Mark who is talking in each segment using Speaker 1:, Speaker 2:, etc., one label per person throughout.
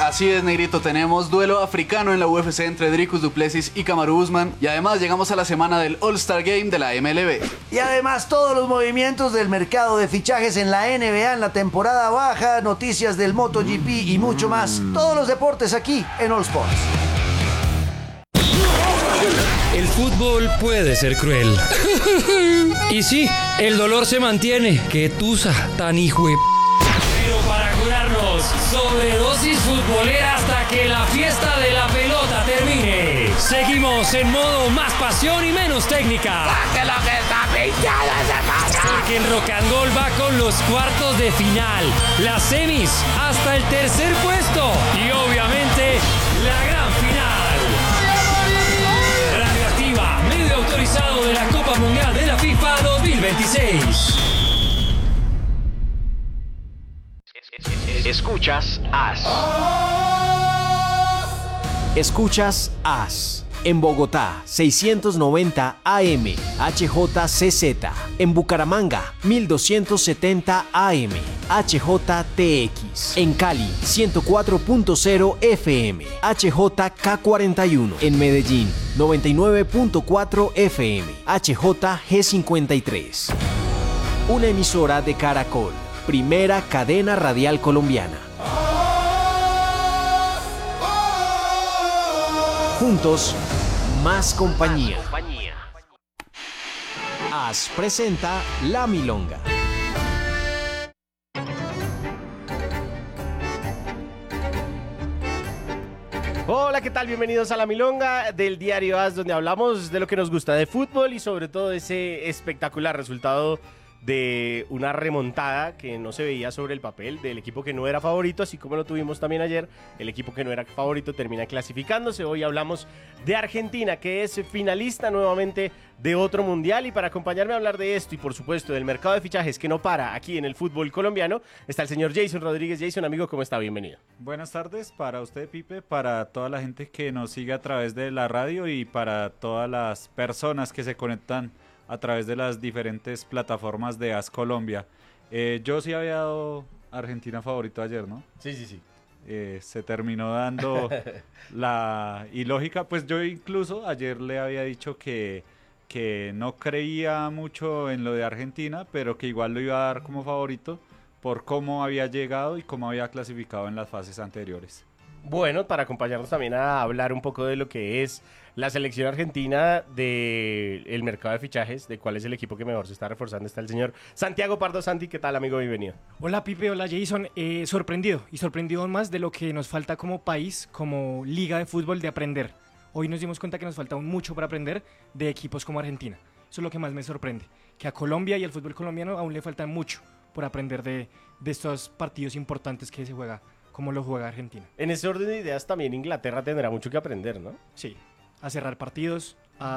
Speaker 1: Así es, Negrito, tenemos duelo africano en la UFC entre Dricus du Plessis y Kamaru Usman, y además llegamos a la semana del All-Star Game de la MLB.
Speaker 2: Y además todos los movimientos del mercado de fichajes en la NBA en la temporada baja, noticias del MotoGP y mucho más. Todos los deportes aquí en All Sports.
Speaker 3: El fútbol puede ser cruel. Y sí, el dolor se mantiene. Qué tusa tan hijo de... Pero para curarnos, sobredosis futbolera hasta que la fiesta de la pelota termine. Seguimos en modo más pasión y menos técnica. Porque el rock and roll va con los cuartos de final, las semis hasta el tercer puesto y obviamente la gran final. Radioactiva, medio autorizado de la Copa Mundial de la FIFA 2026.
Speaker 4: Escuchas AS.
Speaker 5: Escuchas AS. En Bogotá, 690 AM, HJCZ. En Bucaramanga, 1270 AM, HJTX. En Cali, 104.0 FM, HJK41. En Medellín, 99.4 FM, HJG53. Una emisora de Caracol, primera cadena radial colombiana. Juntos, más compañía. AS presenta La Milonga.
Speaker 6: Hola, ¿qué tal? Bienvenidos a La Milonga del diario AS, donde hablamos de lo que nos gusta de fútbol y sobre todo ese espectacular resultado de una remontada que no se veía sobre el papel del equipo que no era favorito, así como lo tuvimos también ayer. El equipo que no era favorito termina clasificándose. Hoy hablamos de Argentina, que es finalista nuevamente de otro mundial, y para acompañarme a hablar de esto y por supuesto del mercado de fichajes que no para aquí en el fútbol colombiano, está el señor Jason Rodríguez. Jason, amigo, ¿cómo está? Bienvenido.
Speaker 7: Buenas tardes para usted, Pipe, para toda la gente que nos sigue a través de la radio y para todas las personas que se conectan a través de las diferentes plataformas de AS Colombia. Yo sí había dado Argentina favorito ayer, ¿no?
Speaker 6: Sí.
Speaker 7: Se terminó dando la ilógica. Pues yo incluso ayer le había dicho que no creía mucho en lo de Argentina, pero que igual lo iba a dar como favorito por cómo había llegado y cómo había clasificado en las fases anteriores.
Speaker 6: Bueno, para acompañarnos también a hablar un poco de lo que es la selección argentina, del mercado de fichajes, de cuál es el equipo que mejor se está reforzando, está el señor Santiago Pardo. Santi, ¿qué tal, amigo? Bienvenido.
Speaker 8: Hola, Pipe, hola, Jason. Sorprendido más de lo que nos falta como país, como liga de fútbol, de aprender. Hoy nos dimos cuenta que nos falta aún mucho para aprender de equipos como Argentina. Eso es lo que más me sorprende, que a Colombia y al fútbol colombiano aún le falta mucho por aprender de estos partidos importantes que se juega, como lo juega Argentina.
Speaker 6: En ese orden de ideas también Inglaterra tendrá mucho que aprender, ¿no?
Speaker 8: Sí, a cerrar partidos.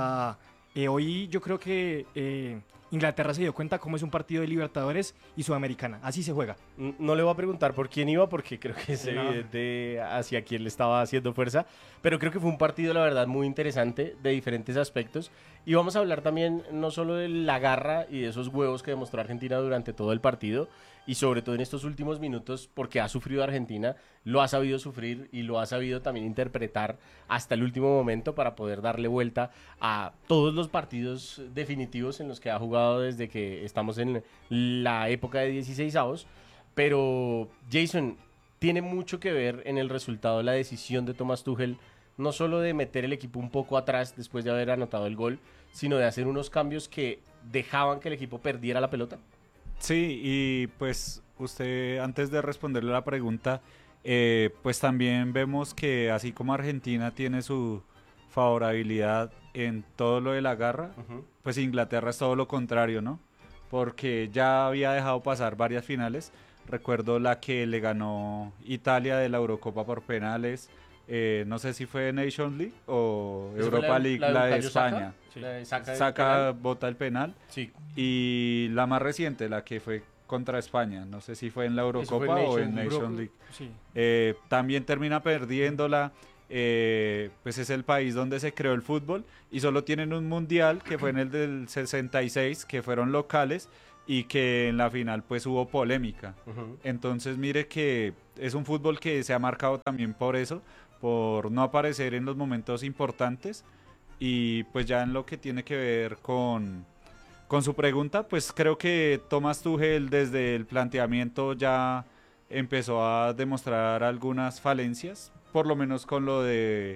Speaker 8: Hoy yo creo que Inglaterra se dio cuenta cómo es un partido de Libertadores y Sudamericana. Así se juega.
Speaker 6: No le voy a preguntar por quién iba, porque creo que es evidente hacia quién le estaba haciendo fuerza. Pero creo que fue un partido, la verdad, muy interesante de diferentes aspectos. Y vamos a hablar también no solo de la garra y de esos huevos que demostró Argentina durante todo el partido, y sobre todo en estos últimos minutos, porque ha sufrido Argentina, lo ha sabido sufrir y lo ha sabido también interpretar hasta el último momento para poder darle vuelta a todos los partidos definitivos en los que ha jugado desde que estamos en la época de 16avos. Pero Jason, tiene mucho que ver en el resultado la decisión de Thomas Tuchel, no solo de meter el equipo un poco atrás después de haber anotado el gol, sino de hacer unos cambios que dejaban que el equipo perdiera la pelota.
Speaker 7: Sí, y pues usted, antes de responderle la pregunta, pues también vemos que así como Argentina tiene su favorabilidad en todo lo de la garra, pues Inglaterra es todo lo contrario, ¿no? Porque ya había dejado pasar varias finales. Recuerdo la que le ganó Italia de la Eurocopa por penales. No sé si fue Nations League o Europa League, la de España. Saka bota el penal.
Speaker 6: Sí.
Speaker 7: Y la más reciente, la que fue contra España, no sé si fue en la Eurocopa o en Nations League.
Speaker 8: Sí.
Speaker 7: También termina perdiéndola. Pues es el país donde se creó el fútbol y solo tienen un mundial que fue en el del 66, que fueron locales, y que en la final pues hubo polémica.
Speaker 6: Ujú.
Speaker 7: Entonces mire que es un fútbol que se ha marcado también por eso, por no aparecer en los momentos importantes. Y pues ya en lo que tiene que ver con su pregunta, pues creo que Thomas Tuchel desde el planteamiento ya empezó a demostrar algunas falencias, por lo menos con lo de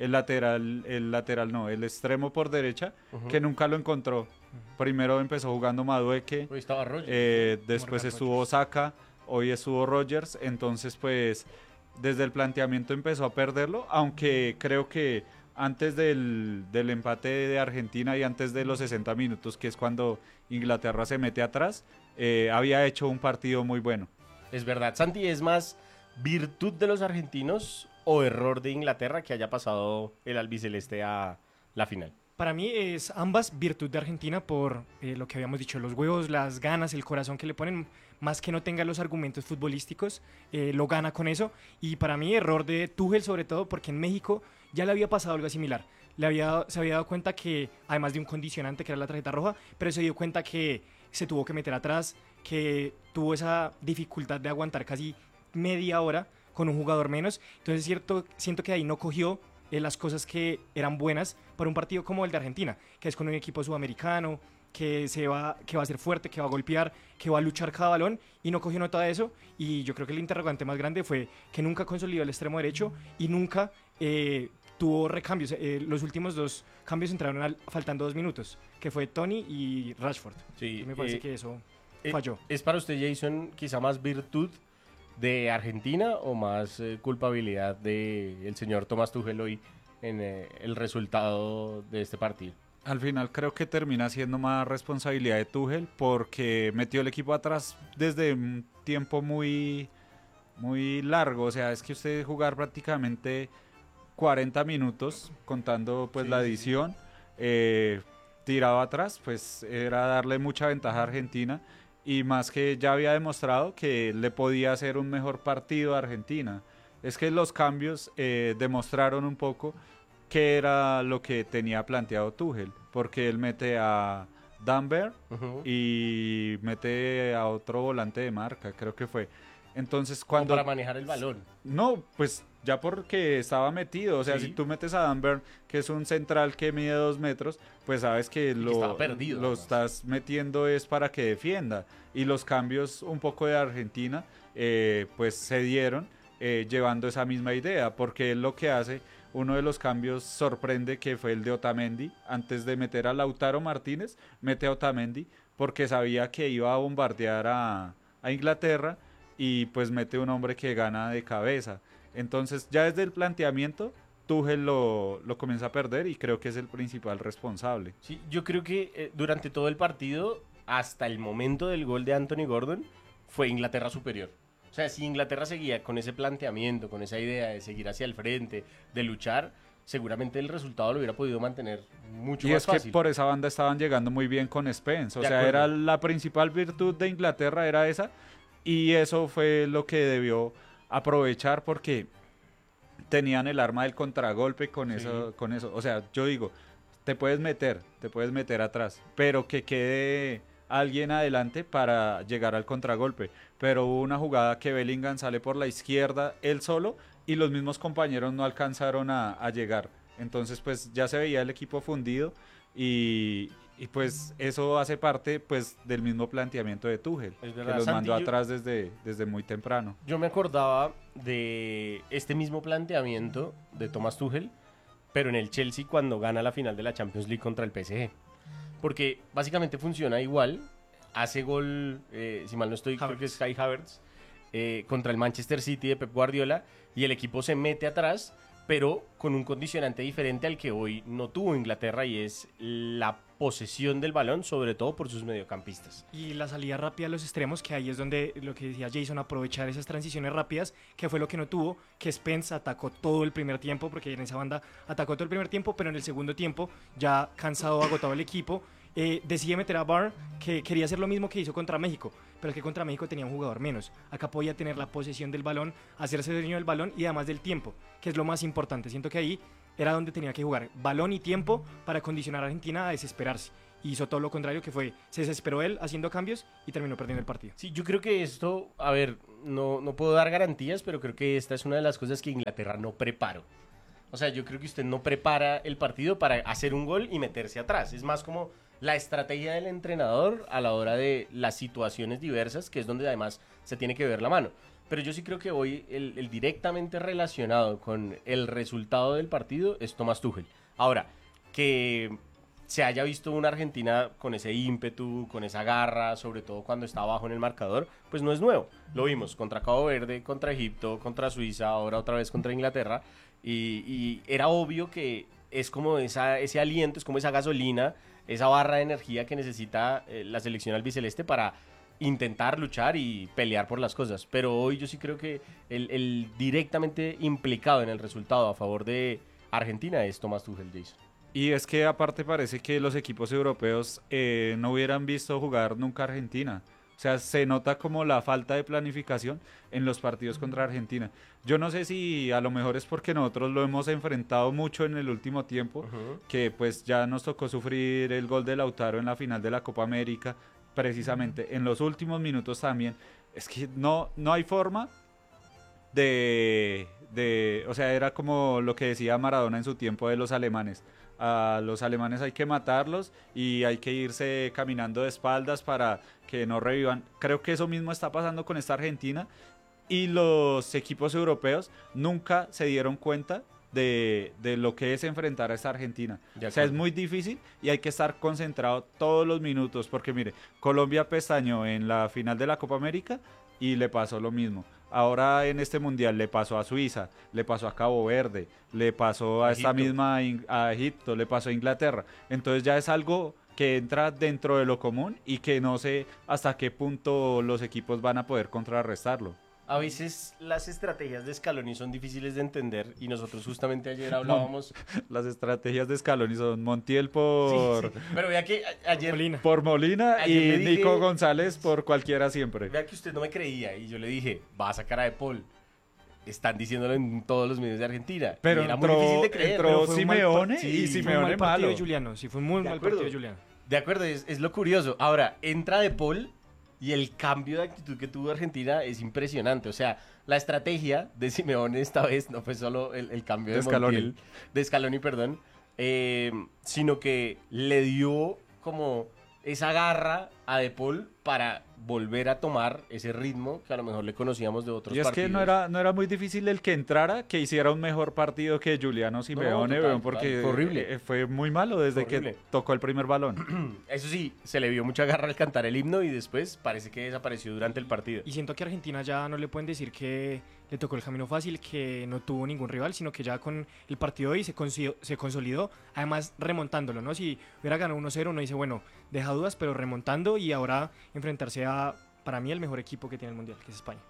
Speaker 7: el extremo por derecha,
Speaker 6: Ujú.
Speaker 7: que nunca lo encontró. Primero empezó jugando Madueke,
Speaker 6: Hoy estaba Roger.
Speaker 7: después
Speaker 8: Morgan
Speaker 7: estuvo Saka, hoy estuvo Rodgers, entonces pues desde el planteamiento empezó a perderlo, aunque creo que antes del empate de Argentina y antes de los 60 minutos, que es cuando Inglaterra se mete atrás, había hecho un partido muy bueno.
Speaker 6: Es verdad, Santi, ¿es más virtud de los argentinos o error de Inglaterra que haya pasado el albiceleste a la final?
Speaker 8: Para mí es ambas virtud de Argentina por lo que habíamos dicho, los huevos, las ganas, el corazón que le ponen, más que no tenga los argumentos futbolísticos, lo gana con eso. Y para mí error de Tuchel sobre todo porque en México ya le había pasado algo similar. Se había dado cuenta que, además de un condicionante que era la tarjeta roja, pero se dio cuenta que se tuvo que meter atrás, que tuvo esa dificultad de aguantar casi media hora con un jugador menos. Entonces siento que ahí no cogió las cosas que eran buenas para un partido como el de Argentina, que es con un equipo sudamericano, que va a ser fuerte, que va a golpear, que va a luchar cada balón, y no cogió nota de eso. Y yo creo que el interrogante más grande fue que nunca consolidó el extremo derecho y nunca tuvo recambios. Los últimos dos cambios entraron faltando 2 minutos, que fue Tony y Rashford.
Speaker 6: Sí,
Speaker 8: Y me parece que eso falló.
Speaker 6: ¿Es para usted, Jason, quizá más virtud de Argentina o más culpabilidad del señor Thomas Tuchel hoy en el resultado de este partido?
Speaker 7: Al final creo que termina siendo más responsabilidad de Tuchel porque metió el equipo atrás desde un tiempo muy largo. O sea, es que usted jugar prácticamente 40 minutos contando pues la edición tirado atrás, pues era darle mucha ventaja a Argentina, y más que ya había demostrado que le podía hacer un mejor partido a Argentina. Es que los cambios demostraron un poco qué era lo que tenía planteado Tuchel, porque él mete a Danber
Speaker 6: Ujú.
Speaker 7: y mete a otro volante de marca, creo que fue. Entonces
Speaker 6: Como
Speaker 7: cuando...
Speaker 6: para manejar el balón.
Speaker 7: No, pues ya porque estaba metido. O sea,
Speaker 6: Sí.
Speaker 7: si tú metes a Danburn, que es un central que mide 2 metros, pues sabes que
Speaker 6: estaba perdido,
Speaker 7: lo
Speaker 6: además.
Speaker 7: estás metiendo es para que defienda. Y los cambios un poco de Argentina, pues se dieron llevando esa misma idea, porque él lo que hace, uno de los cambios sorprende, que fue el de Otamendi. Antes de meter a Lautaro Martínez, mete a Otamendi porque sabía que iba a bombardear a Inglaterra, y pues mete un hombre que gana de cabeza. Entonces ya desde el planteamiento Tuchel lo comienza a perder, y creo que es el principal responsable.
Speaker 6: Sí, yo creo que durante todo el partido, hasta el momento del gol de Anthony Gordon, fue Inglaterra superior. O sea, si Inglaterra seguía con ese planteamiento, con esa idea de seguir hacia el frente, de luchar, seguramente el resultado lo hubiera podido mantener mucho
Speaker 7: Y
Speaker 6: más
Speaker 7: es que
Speaker 6: fácil.
Speaker 7: por esa banda estaban llegando muy bien con Spence. O
Speaker 6: De
Speaker 7: sea,
Speaker 6: acuerdo.
Speaker 7: era la principal virtud de Inglaterra, era esa. Y eso fue lo que debió aprovechar, porque tenían el arma del contragolpe con
Speaker 6: Sí.
Speaker 7: eso. O sea, yo digo, te puedes meter atrás, pero que quede alguien adelante para llegar al contragolpe. Pero hubo una jugada que Bellingham sale por la izquierda él solo, y los mismos compañeros no alcanzaron a llegar. Entonces pues ya se veía el equipo fundido, y pues eso hace parte pues del mismo planteamiento de Tuchel,
Speaker 6: Es
Speaker 7: que
Speaker 6: verdad,
Speaker 7: los
Speaker 6: Santi,
Speaker 7: mandó
Speaker 6: yo-
Speaker 7: atrás desde muy temprano.
Speaker 6: Yo me acordaba de este mismo planteamiento de Thomas Tuchel, pero en el Chelsea cuando gana la final de la Champions League contra el PSG. Porque básicamente funciona igual. Hace gol, si mal no estoy, creo que es Kai Havertz, contra el Manchester City de Pep Guardiola, y el equipo se mete atrás, pero con un condicionante diferente al que hoy no tuvo Inglaterra, y es la posesión del balón, sobre todo por sus mediocampistas.
Speaker 8: Y la salida rápida a los extremos, que ahí es donde lo que decía Jason, aprovechar esas transiciones rápidas, que fue lo que no tuvo, que Spence atacó todo el primer tiempo, porque en esa banda atacó todo el primer tiempo, pero en el segundo tiempo, ya cansado, agotado el equipo, decide meter a Barr, que quería hacer lo mismo que hizo contra México, pero es que contra México tenía un jugador menos. Acá podía tener la posesión del balón, hacerse dueño del balón y además del tiempo, que es lo más importante. Siento que ahí era donde tenía que jugar balón y tiempo para condicionar a Argentina a desesperarse. y hizo todo lo contrario, que fue, se desesperó él haciendo cambios y terminó perdiendo el partido.
Speaker 6: Sí, yo creo que esto, a ver, no puedo dar garantías, pero creo que esta es una de las cosas que Inglaterra no preparó. O sea, yo creo que usted no prepara el partido para hacer un gol y meterse atrás. Es más como la estrategia del entrenador a la hora de las situaciones diversas, que es donde además se tiene que ver la mano. Pero yo sí creo que hoy el directamente relacionado con el resultado del partido es Thomas Tuchel. Ahora, que se haya visto una Argentina con ese ímpetu, con esa garra, sobre todo cuando está abajo en el marcador, pues no es nuevo. Lo vimos contra Cabo Verde, contra Egipto, contra Suiza, ahora otra vez contra Inglaterra. Y era obvio que es como ese aliento, es como esa gasolina, esa barra de energía que necesita la selección albiceleste para intentar luchar y pelear por las cosas. Pero hoy yo sí creo que el directamente implicado en el resultado a favor de Argentina es Thomas Tuchel, Jason.
Speaker 7: Y es que aparte parece que los equipos europeos no hubieran visto jugar nunca a Argentina. O sea, se nota como la falta de planificación en los partidos contra Argentina. Yo no sé si a lo mejor es porque nosotros lo hemos enfrentado mucho en el último tiempo, que pues ya nos tocó sufrir el gol de Lautaro en la final de la Copa América, precisamente en los últimos minutos también. Es que no hay forma o sea, era como lo que decía Maradona en su tiempo de los alemanes. A los alemanes hay que matarlos y hay que irse caminando de espaldas para que no revivan. Creo que eso mismo está pasando con esta Argentina, y los equipos europeos nunca se dieron cuenta de lo que es enfrentar a esta Argentina. O sea, es muy difícil y hay que estar concentrado todos los minutos, porque mire, Colombia pestañó en la final de la Copa América y le pasó lo mismo. Ahora en este mundial le pasó a Suiza, le pasó a Cabo Verde, le pasó a esta misma a Egipto, le pasó a Inglaterra. Entonces ya es algo que entra dentro de lo común y que no sé hasta qué punto los equipos van a poder contrarrestarlo.
Speaker 6: A veces las estrategias de Scaloni son difíciles de entender y nosotros justamente ayer hablábamos...
Speaker 7: Las estrategias de Scaloni son Montiel por...
Speaker 6: Sí. Pero vea que ayer...
Speaker 7: Por Molina
Speaker 6: ayer
Speaker 7: y Nico González por cualquiera siempre.
Speaker 6: Vea que usted no me creía y yo le dije, va a sacar a De Paul. Están diciéndolo en todos los medios de Argentina.
Speaker 7: Pero
Speaker 6: y era muy difícil de creer.
Speaker 7: Entró Simeone y Simeone malo.
Speaker 8: De Juliano. Sí, fue un muy mal partido de Juliano.
Speaker 6: De acuerdo, es lo curioso. Ahora, entra De Paul y el cambio de actitud que tuvo Argentina es impresionante. O sea, la estrategia de Simeone esta vez no fue solo el cambio de Montiel, de Scaloni, perdón, sino que le dio como esa garra a De Paul para volver a tomar ese ritmo que a lo mejor le conocíamos de otros partidos.
Speaker 7: Y es que no era muy difícil el que entrara, que hiciera un mejor partido que Juliano Simeone, porque
Speaker 6: fue horrible.
Speaker 7: Fue muy malo desde que tocó el primer balón.
Speaker 6: Eso sí, se le vio mucha garra al cantar el himno y después parece que desapareció durante el partido.
Speaker 8: Y siento que a Argentina ya no le pueden decir que le tocó el camino fácil, que no tuvo ningún rival, sino que ya con el partido de hoy se consolidó, además remontándolo, ¿no? Si hubiera ganado 1-0, uno dice, bueno, deja dudas, pero remontando y ahora enfrentarse a, para mí, el mejor equipo que tiene el Mundial, que es España.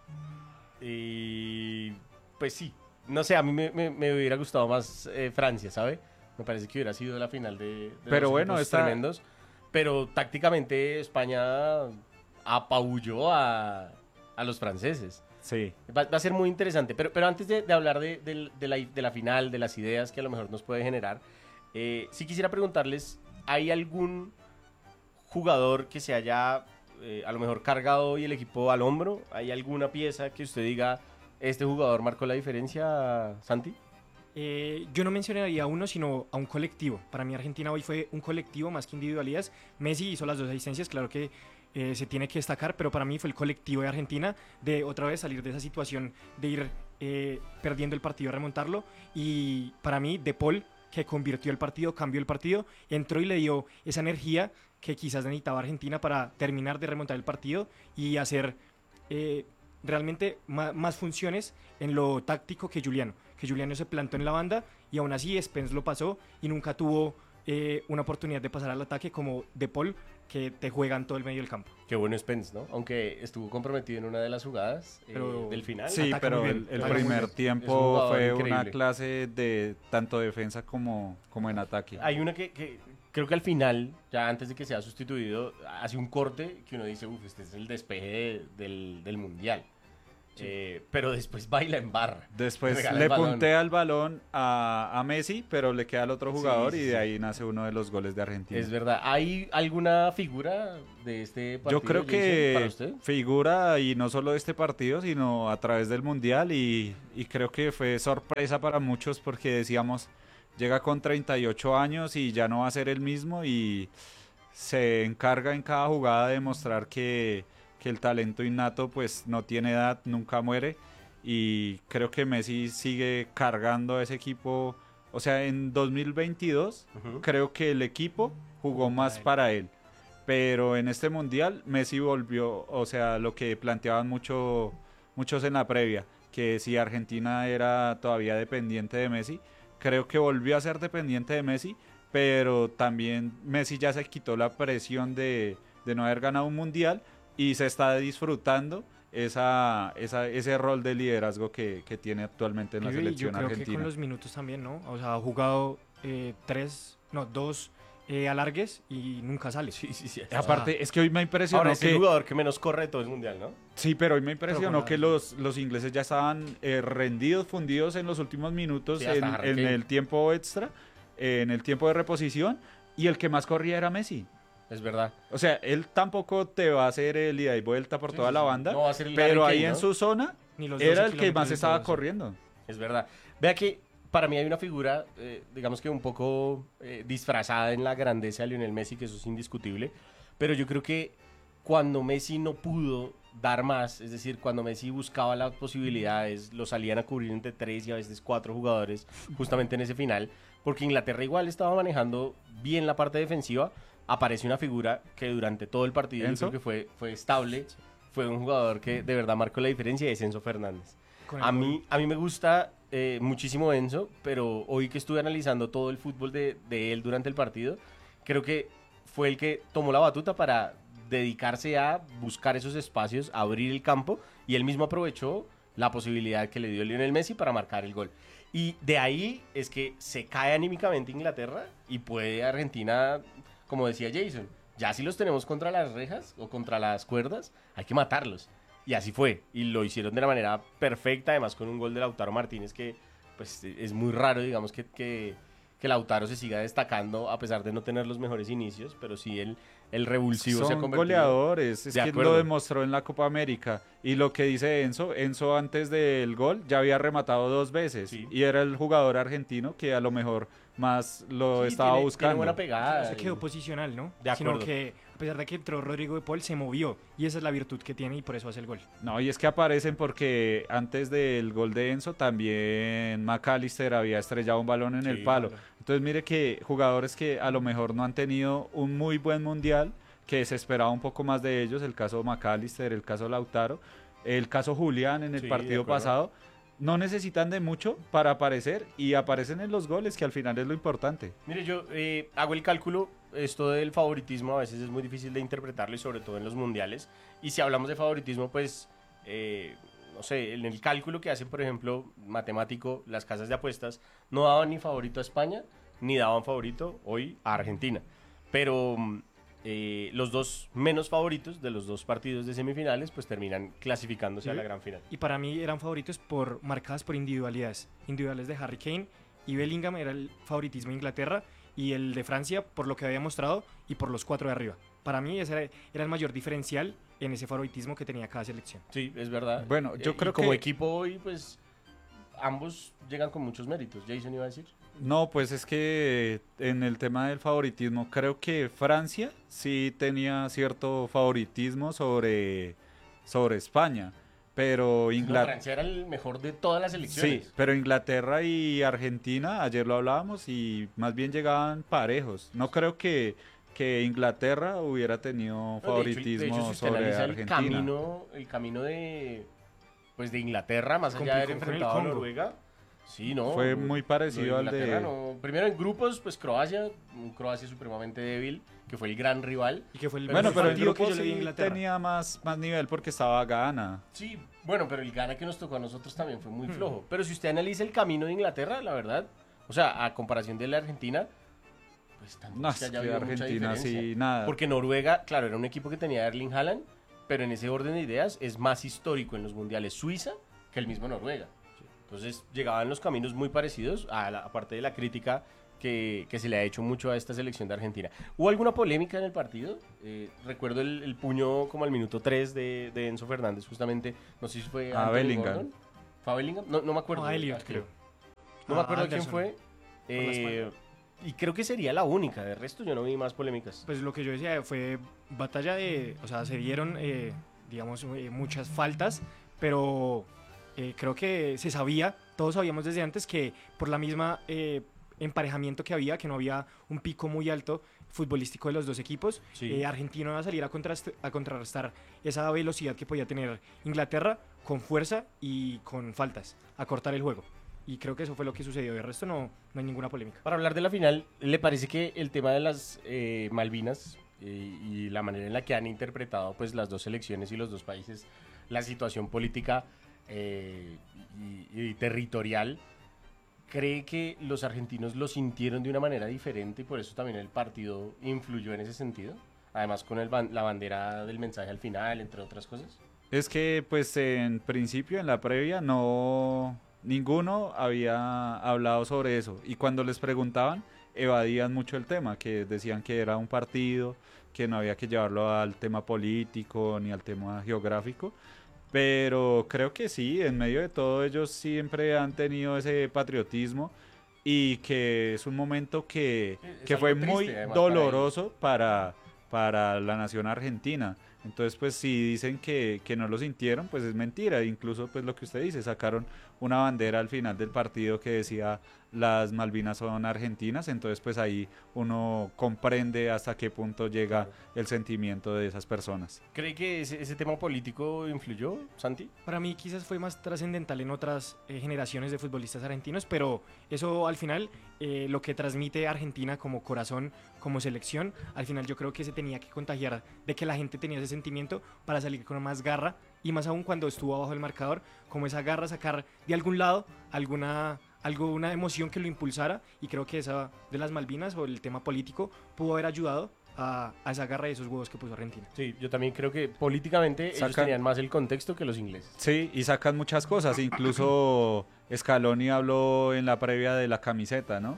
Speaker 6: Y pues sí, no sé, a mí me hubiera gustado más Francia, ¿sabe? Me parece que hubiera sido la final de
Speaker 7: pero bueno,
Speaker 6: tremendos. Pero tácticamente España apabulló a los franceses.
Speaker 7: Sí.
Speaker 6: Va a ser muy interesante. Pero antes de hablar de la final, de las ideas que a lo mejor nos puede generar, sí quisiera preguntarles, ¿hay algún jugador que se haya a lo mejor cargado hoy el equipo al hombro? ¿Hay alguna pieza que usted diga, este jugador marcó la diferencia, Santi?
Speaker 8: Yo no mencionaría a uno, sino a un colectivo. Para mí Argentina hoy fue un colectivo más que individualidades. Messi hizo las 2 asistencias, claro que se tiene que destacar, pero para mí fue el colectivo de Argentina de otra vez salir de esa situación de ir perdiendo el partido, remontarlo. Y para mí De Paul, que convirtió el partido, cambió el partido, entró y le dio esa energía que quizás necesitaba Argentina para terminar de remontar el partido y hacer realmente más funciones en lo táctico que Juliano se plantó en la banda y aún así Spence lo pasó y nunca tuvo una oportunidad de pasar al ataque como De Paul, que te juega en todo el medio del campo.
Speaker 6: Qué bueno Spence, ¿no? Aunque estuvo comprometido en una de las jugadas del final.
Speaker 7: Sí, pero el primer tiempo fue increíble. Una clase de tanto defensa como en ataque.
Speaker 6: Hay una que creo que al final, ya antes de que sea sustituido, hace un corte que uno dice, este es el despeje del Mundial. pero después baila en barra.
Speaker 7: Después
Speaker 6: Regala
Speaker 7: le
Speaker 6: el balón.
Speaker 7: puntea el balón a Messi, pero le queda al otro jugador
Speaker 6: Sí, sí,
Speaker 7: y de
Speaker 6: sí.
Speaker 7: ahí nace uno de los goles de Argentina.
Speaker 6: Es verdad. ¿Hay alguna figura de este partido?
Speaker 7: Yo creo
Speaker 6: Jason, para
Speaker 7: que
Speaker 6: usted?
Speaker 7: figura, y no solo de este partido, sino a través del Mundial, y creo que fue sorpresa para muchos porque decíamos, llega con 38 años y ya no va a ser el mismo, y se encarga en cada jugada de mostrar que el talento innato pues no tiene edad, nunca muere, y creo que Messi sigue cargando a ese equipo. O sea, en 2022 creo que el equipo jugó más para él, pero en este mundial Messi volvió, o sea, lo que planteaban muchos en la previa, que si Argentina era todavía dependiente de Messi, creo que volvió a ser dependiente de Messi, pero también Messi ya se quitó la presión de no haber ganado un mundial y se está disfrutando ese rol de liderazgo que tiene actualmente en la
Speaker 8: Yo
Speaker 7: selección
Speaker 8: creo que
Speaker 7: argentina.
Speaker 8: con los minutos también, ¿no? O sea, ha jugado 2 alargues y nunca sale.
Speaker 6: Sí.
Speaker 7: Aparte, es que hoy me impresionó
Speaker 6: Ahora es el
Speaker 7: que...
Speaker 6: jugador que menos corre de todo el mundial, ¿no?
Speaker 7: Sí, pero hoy me impresionó
Speaker 8: Pero
Speaker 7: que los ingleses ya estaban rendidos, fundidos en los últimos minutos,
Speaker 6: Sí, hasta Harry
Speaker 7: en
Speaker 6: Kane.
Speaker 7: el tiempo extra, en el tiempo de reposición, y el que más corría era Messi.
Speaker 6: Es verdad.
Speaker 7: O sea, él tampoco te va a hacer el ida y vuelta por toda la banda,
Speaker 6: No va a ser el
Speaker 7: pero
Speaker 6: Harry
Speaker 7: ahí
Speaker 6: Kane,
Speaker 7: en
Speaker 6: ¿no?
Speaker 7: su zona
Speaker 8: Ni los
Speaker 7: era
Speaker 8: 12
Speaker 7: el que más
Speaker 8: kilómetros y
Speaker 7: estaba
Speaker 8: todo eso.
Speaker 7: corriendo.
Speaker 6: Es verdad. Vea que para mí hay una figura, digamos que un poco disfrazada en la grandeza de Lionel Messi, que eso es indiscutible, pero yo creo que cuando Messi no pudo dar más, es decir, cuando Messi buscaba las posibilidades, lo salían a cubrir entre 3 y a veces 4 jugadores, justamente en ese final, porque Inglaterra igual estaba manejando bien la parte defensiva, aparece una figura que durante todo el partido yo
Speaker 7: ¿Enzo?
Speaker 6: creo que fue estable, fue un jugador que de verdad marcó la diferencia, es Enzo Fernández.
Speaker 8: Con el
Speaker 6: A
Speaker 8: gol.
Speaker 6: mí me gusta muchísimo Enzo, pero hoy que estuve analizando todo el fútbol de él durante el partido, creo que fue el que tomó la batuta para dedicarse a buscar esos espacios, abrir el campo, y él mismo aprovechó la posibilidad que le dio Lionel Messi para marcar el gol. Y de ahí es que se cae anímicamente Inglaterra y puede Argentina, como decía Jason, ya si los tenemos contra las rejas o contra las cuerdas, hay que matarlos. Y así fue, y lo hicieron de la manera perfecta, además con un gol de Lautaro Martínez que pues es muy raro, digamos, que Lautaro se siga destacando a pesar de no tener los mejores inicios, pero sí el revulsivo se ha
Speaker 7: Son
Speaker 6: convertido.
Speaker 7: goleadores, es
Speaker 6: De
Speaker 7: que
Speaker 6: acuerdo.
Speaker 7: lo demostró en la Copa América. Y lo que dice Enzo antes del gol ya había rematado 2 veces,
Speaker 6: Sí.
Speaker 7: y era el jugador argentino que a lo mejor más lo
Speaker 6: Sí,
Speaker 7: estaba
Speaker 6: tiene
Speaker 7: buscando.
Speaker 6: buena pegada.
Speaker 8: No se quedó posicional, ¿no?
Speaker 6: De
Speaker 8: Sino
Speaker 6: acuerdo.
Speaker 8: que a pesar de que entró Rodrigo de Paul, se movió. Y esa es la virtud que tiene y por eso hace el gol.
Speaker 7: No, y es que aparecen porque antes del gol de Enzo también McAllister había estrellado un balón en el palo.
Speaker 8: claro.
Speaker 7: Entonces mire que jugadores que a lo mejor no han tenido un muy buen mundial, que se esperaba un poco más de ellos, el caso McAllister, el caso Lautaro, el caso Julián en el
Speaker 6: Sí, de
Speaker 7: partido
Speaker 6: acuerdo.
Speaker 7: pasado, no necesitan de mucho para aparecer, y aparecen en los goles, que al final es lo importante.
Speaker 6: Mire, yo hago el cálculo, esto del favoritismo a veces es muy difícil de interpretarlo y sobre todo en los mundiales. Y si hablamos de favoritismo, pues, no sé, en el cálculo que hacen, por ejemplo, matemático, las casas de apuestas, no daban ni favorito a España, ni daban favorito hoy a Argentina. Pero los dos menos favoritos de los dos partidos de semifinales, pues terminan clasificándose a la gran final.
Speaker 8: Y para mí eran favoritos marcadas por individualidades. Individuales de Harry Kane y Bellingham era el favoritismo de Inglaterra, y el de Francia por lo que había mostrado y por los 4 de arriba. Para mí ese era el mayor diferencial en ese favoritismo que tenía cada selección.
Speaker 6: Sí, es verdad.
Speaker 7: Bueno, yo creo
Speaker 6: y como
Speaker 7: que-
Speaker 6: equipo hoy, pues, ambos llegan con muchos méritos. Jason iba a decir.
Speaker 7: No, pues es que en el tema del favoritismo, creo que Francia sí tenía cierto favoritismo sobre España, pero
Speaker 6: No,
Speaker 7: Inglaterra...
Speaker 6: Francia era el mejor de todas las selecciones.
Speaker 7: Sí, pero Inglaterra y Argentina, ayer lo hablábamos, y más bien llegaban parejos. No creo que Inglaterra hubiera tenido
Speaker 6: No,
Speaker 7: favoritismo
Speaker 6: de hecho, si usted
Speaker 7: sobre
Speaker 6: analiza
Speaker 7: Argentina.
Speaker 6: el camino de Inglaterra, más allá de haber
Speaker 8: Complicó con el
Speaker 6: enfrentado a
Speaker 8: Congo.
Speaker 6: Noruega, sí, ¿no?
Speaker 7: Fue muy parecido
Speaker 6: Lo
Speaker 7: al de-
Speaker 6: Inglaterra, no. Primero en grupos, pues Croacia, un Croacia supremamente débil, que fue el gran rival.
Speaker 8: Y que fue el
Speaker 7: Bueno,
Speaker 8: mejor
Speaker 7: pero en
Speaker 8: partido que
Speaker 7: grupo
Speaker 8: yo le vi a
Speaker 7: sí
Speaker 8: Inglaterra.
Speaker 7: tenía más nivel porque estaba Ghana.
Speaker 6: Sí, bueno, pero el Ghana que nos tocó a nosotros también fue muy flojo. Pero si usted analiza el camino de Inglaterra, la verdad, o sea, a comparación de la Argentina, pues tampoco
Speaker 7: No,
Speaker 6: es que
Speaker 7: es
Speaker 6: haya
Speaker 7: que
Speaker 6: habido mucha
Speaker 7: Argentina
Speaker 6: diferencia.
Speaker 7: sí, nada.
Speaker 6: Porque Noruega, claro, era un equipo que tenía a Erling Haaland pero en ese orden de ideas es más histórico en los mundiales Suiza que el mismo Noruega. Entonces llegaban los caminos muy parecidos, aparte de la crítica que se le ha hecho mucho a esta selección de Argentina. ¿Hubo alguna polémica en el partido? Recuerdo el puño como al minuto 3 de Enzo Fernández, justamente, no sé si fue
Speaker 7: a Bellingham.
Speaker 6: Gordon. ¿Fue a Bellingham? No me acuerdo.
Speaker 8: A Elliot, creo.
Speaker 6: No me acuerdo quién
Speaker 8: Anderson.
Speaker 6: fue. Y creo que sería la única, de resto yo no vi más polémicas.
Speaker 8: Pues lo que yo decía fue batalla o sea, se dieron, digamos, muchas faltas, pero creo que se sabía, todos sabíamos desde antes que por la misma emparejamiento que había, que no había un pico muy alto futbolístico de los dos equipos,
Speaker 6: Sí.
Speaker 8: Argentina iba a salir a contrarrestar esa velocidad que podía tener Inglaterra con fuerza y con faltas, a cortar el juego. Y creo que eso fue lo que sucedió. De resto no hay ninguna polémica.
Speaker 6: Para hablar de la final, ¿le parece que el tema de las Malvinas y la manera en la que han interpretado pues las dos selecciones y los dos países la situación política y territorial, cree que los argentinos lo sintieron de una manera diferente y por eso también el partido influyó en ese sentido? Además con la bandera del mensaje al final, entre otras cosas.
Speaker 7: Es que pues en principio en la previa ninguno había hablado sobre eso y cuando les preguntaban evadían mucho el tema, que decían que era un partido, que no había que llevarlo al tema político ni al tema geográfico, pero creo que sí, en medio de todo ellos siempre han tenido ese patriotismo y que es un momento que fue
Speaker 6: algo triste,
Speaker 7: muy
Speaker 6: además,
Speaker 7: doloroso para la nación argentina. Entonces, pues si dicen que no lo sintieron, pues es mentira. Incluso, pues lo que usted dice, sacaron una bandera al final del partido que decía las Malvinas son argentinas. Entonces, pues ahí uno comprende hasta qué punto llega el sentimiento de esas personas.
Speaker 6: ¿Cree que ese tema político influyó, Santi?
Speaker 8: Para mí quizás fue más trascendental en otras generaciones de futbolistas argentinos, pero eso al final, lo que transmite Argentina como corazón, como selección, al final yo creo que se tenía que contagiar de que la gente tenía ese sentimiento para salir con más garra, y más aún cuando estuvo abajo del marcador, como esa garra, sacar de algún lado alguna emoción que lo impulsara, y creo que esa de las Malvinas o el tema político pudo haber ayudado a esa garra y esos huevos que puso Argentina.
Speaker 6: Sí, yo también creo que políticamente ellos tenían más el contexto que los ingleses.
Speaker 7: Sí, y sacan muchas cosas. Incluso Scaloni habló en la previa de la camiseta, ¿no?